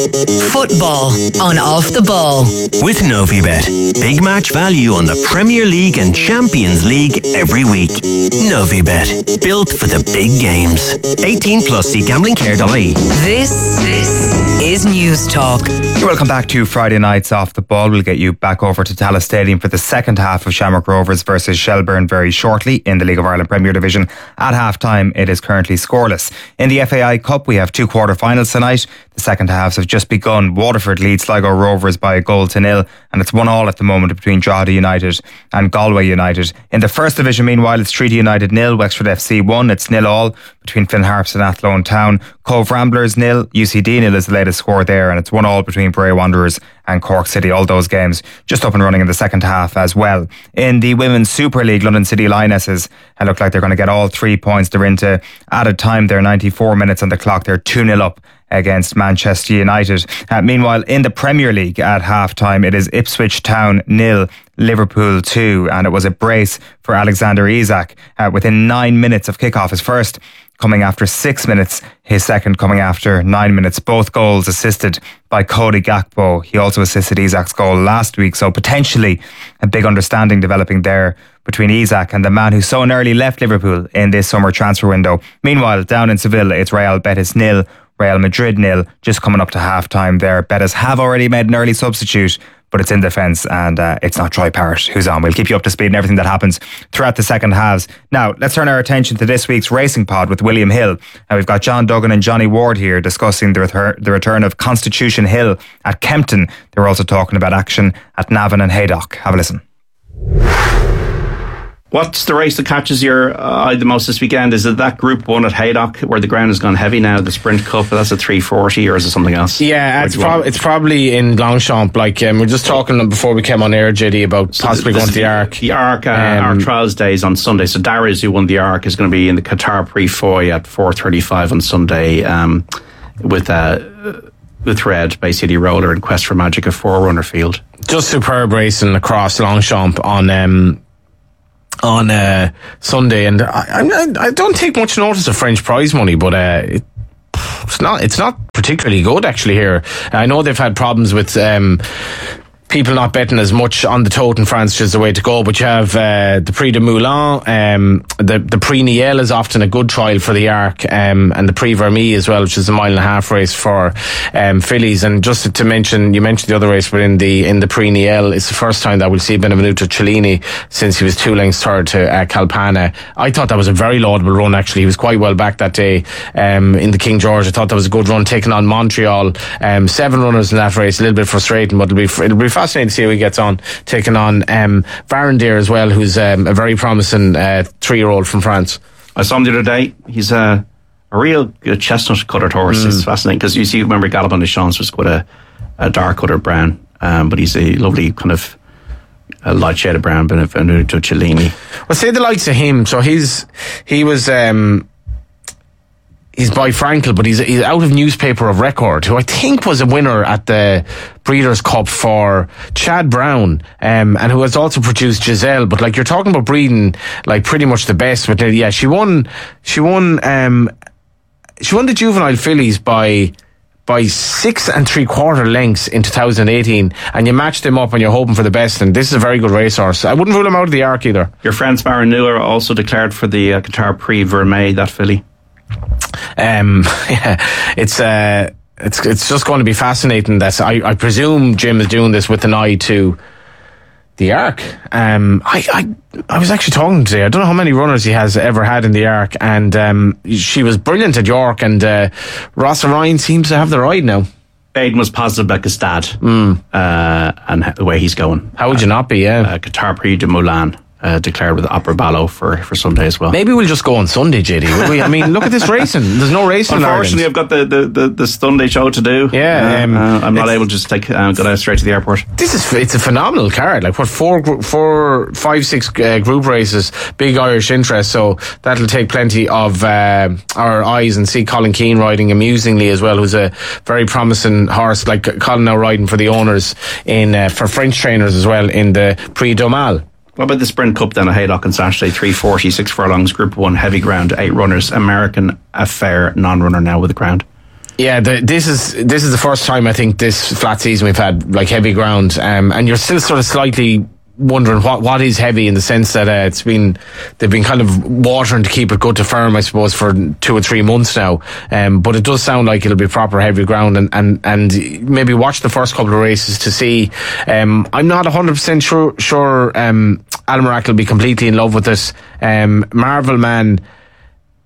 Football on Off the Ball with Novibet. Big match value on the Premier League and Champions League every week. Novibet, built for the big games. eighteen plus, see gambling care dot I E. This, this is News Talk. You're welcome back to Friday Nights Off the Ball. We'll get you back over to Tallaght Stadium for the second half of Shamrock Rovers versus Shelbourne very shortly in the League of Ireland Premier Division. At half time, it is currently scoreless. In the F A I Cup, we have two quarter-finals tonight. The The second halves have just begun. Waterford leads Sligo Rovers by a goal to nil, and it's one all at the moment between Drogheda United and Galway United. In the First Division, meanwhile, it's Treaty United nil, Wexford F C one. It's nil all between Finn Harps and Athlone Town. Cove Ramblers nil, U C D nil is the latest score there, and it's one all between Bray Wanderers and Cork City. All those games just up and running in the second half as well. In the Women's Super League, London City Lionesses look like they're going to get all three points. They're into added time. They're ninety-four minutes on the clock. They're two nil up against Manchester United. Uh, meanwhile, in the Premier League at half-time, it is Ipswich Town nil, Liverpool two, and it was a brace for Alexander Isak uh, within nine minutes of kickoff. His first coming after six minutes, his second coming after nine minutes. Both goals assisted by Cody Gakpo. He also assisted Isak's goal last week, so potentially a big understanding developing there between Isak and the man who so nearly left Liverpool in this summer transfer window. Meanwhile, down in Seville, it's Real Betis nil, Real Madrid nil, just coming up to half-time there. Betis have already made an early substitute, but it's in defence, and uh, it's not Troy Parrott who's on. We'll keep you up to speed on everything that happens throughout the second halves. Now, let's turn our attention to this week's Racing Pod with William Hill. Now, we've got John Duggan and Johnny Ward here discussing the, retur- the return of Constitution Hill at Kempton. They were also talking about action at Navan and Haydock. Have a listen. What's the race that catches your eye the most this weekend? Is it that Group one at Haydock where the ground has gone heavy now, the Sprint Cup? That's a three forty, or is it something else? Yeah, it's, prob- it's probably in Longchamp. Like um, we were just talking before we came on air, J D, about so possibly going to the Arc. The Arc, uh, um, our trials days on Sunday. So Darius, who won the Arc, is going to be in the Qatar Pre-Foy at four thirty-five on Sunday um, with uh, with Red Bay City Roller and Quest for Magic at Forerunner Field. Just superb racing across Longchamp on um, on uh, Sunday, and I, I, I don't take much notice of French prize money, but uh, it, it's not it's not particularly good actually here. I know they've had problems with um, people not betting as much on the tote in France, which is the way to go. But you have uh, the Prix de Moulin, um, the the Prix Niel is often a good trial for the Arc, um, and the Prix Vermeil as well, which is a mile and a half race for um, fillies. And just to mention, you mentioned the other race, but in the in the Prix Niel, it's the first time that we'll see Benvenuto Cellini since he was two lengths third to uh, Calpana. I thought that was a very laudable run actually. He was quite well back that day um, in the King George. I thought that was a good run, taking on Montreal. Um, seven runners in that race, a little bit frustrating, but it'll be it'll be fascinating to see how he gets on, taking on um, Varandier as well, who's um, a very promising uh, three-year-old from France. I saw him the other day. He's a, a real good chestnut coloured horse. Mm. It's fascinating because you see, remember Galopin Des Champs was quite a, a dark coloured brown, um, but he's a lovely kind of a light shaded brown, Benvenuto Cellini. Well, say the likes of him. So he's he was. Um, He's by Frankel, but he's, he's out of Newspaper of Record, who I think was a winner at the Breeders' Cup for Chad Brown, um, and who has also produced Giselle. But like you're talking about breeding, like pretty much the best. But uh, yeah, she won. She won. Um, she won the juvenile fillies by by six and three quarter lengths in two thousand eighteen, and you match them up and you're hoping for the best. And this is a very good racehorse. I wouldn't rule him out of the Arc either. Your friends Baron Nuer also declared for the uh, Qatar Prix Vermeil, that filly. Um, yeah, it's uh, it's it's just going to be fascinating. That I, I presume Jim is doing this with an eye to the Arc. Um, I, I I was actually talking today. I don't know how many runners he has ever had in the Arc, and um, she was brilliant at York. And uh, Ross Ryan seems to have the ride now. Aiden was positive about Gastad mm. uh, and the way he's going. How would you uh, not be? Yeah, uh, Qatar Prix de Moulin. Uh, declared with Opera Ballo for, for Sunday as well. Maybe we'll just go on Sunday, J D. Will we? I mean, look at this racing. There's no racing. Unfortunately, I've got the, the, the, the Sunday show to do. Yeah, um, uh, I'm not able to just take uh, go out straight to the airport. This is it's a phenomenal card. Like what four, four, five, six uh, group races, big Irish interest. So that'll take plenty of uh, our eyes, and see Colin Keane riding amusingly as well, who's a very promising horse. Like Colin now riding for the owners in uh, for French trainers as well in the Prix d'Aumale. What about the Sprint Cup then at Haydock on Saturday? three forty, six furlongs, Group one, heavy ground, eight runners. American Affair, non-runner now with the ground. Yeah, the, this is this is the first time I think this flat season we've had like heavy ground, um, and you're still sort of slightly wondering what, what is heavy, in the sense that uh, it's been they've been kind of watering to keep it good to firm, I suppose, for two or three months now. Um, but it does sound like it'll be proper heavy ground, and, and, and maybe watch the first couple of races to see. Um, I'm not one hundred percent sure sure um, Almerac will be completely in love with this. Um, Marvel Man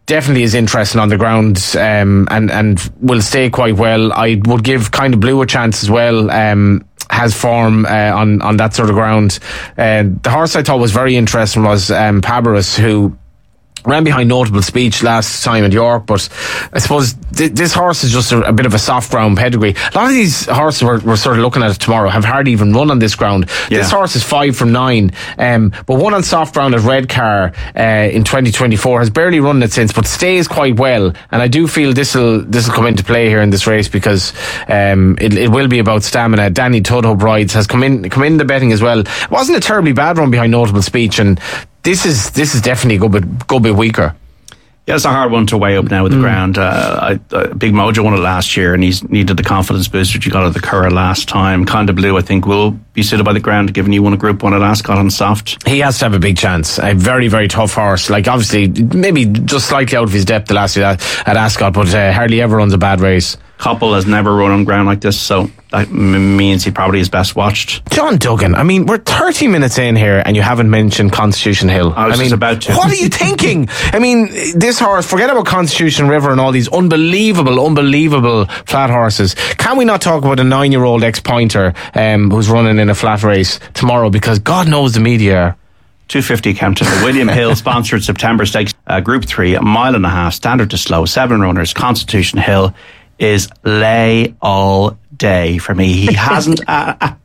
definitely is interesting on the ground, um, and and will stay quite well. I would give Kind of Blue a chance as well. Um, has form uh, on on that sort of ground. Uh, the horse I thought was very interesting was um, Pabarus, who ran behind Notable Speech last time at York, but I suppose th- this horse is just a, a bit of a soft ground pedigree. A lot of these horses we're, we're sort of looking at tomorrow have hardly even run on this ground. Yeah. This horse is five from nine, um, but one on soft ground at Redcar uh, in twenty twenty-four, has barely run it since, but stays quite well. And I do feel this will this will come into play here in this race, because um, it, it will be about stamina. Danny Tudhope rides, has come in come in the betting as well. It wasn't a terribly bad run behind Notable Speech, and This is this is definitely a good bit, good bit weaker. Yeah, it's a hard one to weigh up now with the mm. ground. Uh, I, uh, Big Mojo won it last year, and he's needed the confidence booster you got at the Curragh last time. Kind of Blue, I think, will be suited by the ground, given you won a Group One at Ascot on soft. He has to have a big chance. A very, very tough horse. Like, obviously, maybe just slightly out of his depth the last year at, at Ascot, but uh, hardly ever runs a bad race. Koppel has never run on ground like this, so that m- means he probably is best watched. John Duggan, I mean, we're thirty minutes in here and you haven't mentioned Constitution Hill. I was I mean, just about to. What are you thinking? I mean, this horse, forget about Constitution River and all these unbelievable, unbelievable flat horses. Can we not talk about a nine-year-old ex-pointer um, who's running in a flat race tomorrow, because God knows the media are. two fifty Kempton. The William Hill sponsored September Stakes, uh, Group three, a mile and a half, standard to slow, seven runners. Constitution Hill is lay all day for me. He hasn't a, a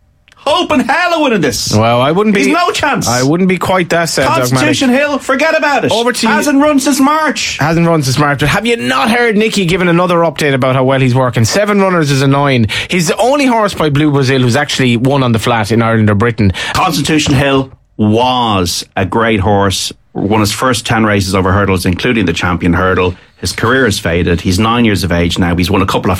hope in hell of winning this. Well, I wouldn't be. He's no chance. I wouldn't be quite that sad. Constitution Hill, forget about it. Over to hasn't you. run since March. Hasn't run since March. But have you not heard Nicky giving another update about how well he's working? Seven runners is a nine. He's the only horse by Blue Brazil who's actually won on the flat in Ireland or Britain. Constitution Hill was a great horse. Won his first ten races over hurdles, including the Champion Hurdle. His career has faded. He's nine years of age now. He's won a couple of